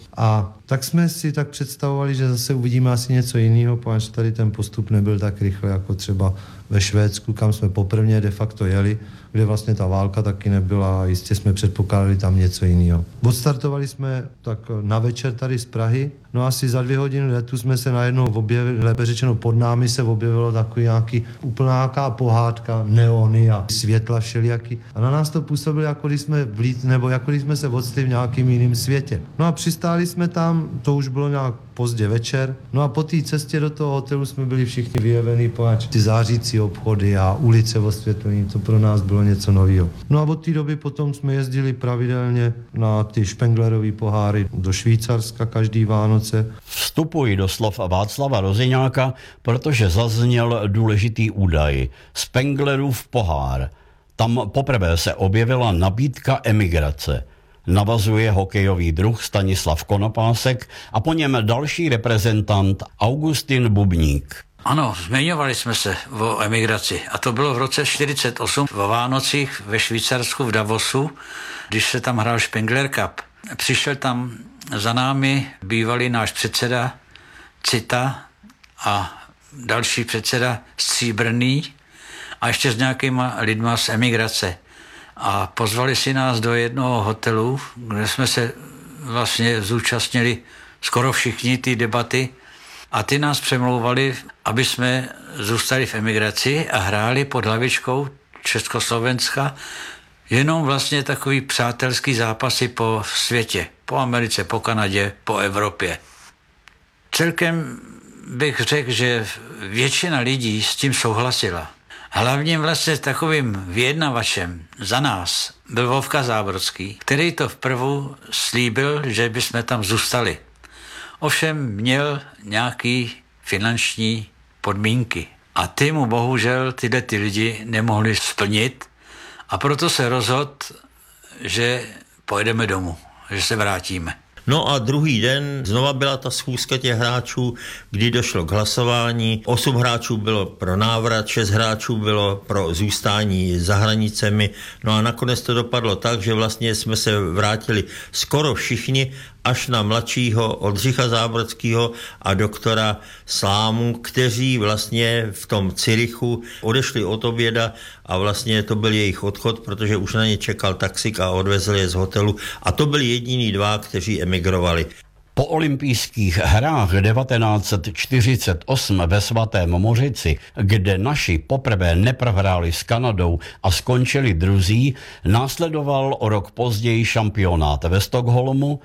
A tak jsme si tak představovali, že zase uvidíme asi něco jiného, protože tady ten postup nebyl tak rychle jako třeba ve Švédsku, kam jsme poprvně de facto jeli, kde vlastně ta válka taky nebyla a jistě jsme předpokládali tam něco jiného. Odstartovali jsme tak na večer tady z Prahy, no asi za dvě hodiny letu jsme se najednou objevili, lépe řečeno pod námi se objevilo takový nějaký úplná nějaká pohádka, neony a světla všelijaký. A na nás to působilo, jako když jsme vlít, nebo jako když jsme se odstli v nějakým jiném světě. No a přistáli jsme tam, to už bylo nějak pozdě večer. No a po té cestě do toho hotelu jsme byli všichni vyjevení, poněvadž ty zářící obchody a ulice osvětlení, to pro nás bylo něco nového. No a od té doby potom jsme jezdili pravidelně na ty Špenglerový poháry do Švýcarska každý Vánoce. Vstupuji do slov Václava Roziňáka, protože zazněl důležitý údaj. Spenglerův pohár. Tam poprvé se objevila nabídka emigrace. Navazuje hokejový druh Stanislav Konopásek a po něm další reprezentant Augustin Bubník. Ano, zmiňovali jsme se o emigraci a to bylo v roce čtyřicet osm o Vánocích ve Švýcarsku v Davosu, když se tam hrál Spengler Cup. Přišel tam za námi bývalý náš předseda Cita a další předseda Stříbrný a ještě s nějakýma lidma z emigrace. A pozvali si nás do jednoho hotelu, kde jsme se vlastně zúčastnili skoro všichni ty debaty a ty nás přemlouvali, aby jsme zůstali v emigraci a hráli pod hlavičkou Československa jenom vlastně takový přátelský zápasy po světě, po Americe, po Kanadě, po Evropě. Celkem bych řekl, že většina lidí s tím souhlasila. Hlavním vlastně takovým vyjednavačem za nás byl Vovka Zábrodský, který to vprvu slíbil, že bychom tam zůstali. Ovšem měl nějaký finanční podmínky a ty mu bohužel tyhle ty lidi nemohli splnit a proto se rozhodl, že pojedeme domů, že se vrátíme. No a druhý den znova byla ta schůzka těch hráčů, kdy došlo k hlasování. Osm hráčů bylo pro návrat, šest hráčů bylo pro zůstání za hranicemi. No a nakonec to dopadlo tak, že vlastně jsme se vrátili skoro všichni, až na mladšího Oldřicha Zábrodského a doktora Slámu, kteří vlastně v tom Cyrichu odešli od oběda a vlastně to byl jejich odchod, protože už na ně čekal taxik a odvezl je z hotelu. A to byli jediní dva, kteří emigrovali. Po olympijských hrách devatenáct set čtyřicet osm ve Svatém Mořici, kde naši poprvé neprohráli s Kanadou a skončili druzí, následoval o rok později šampionát ve Stockholmu,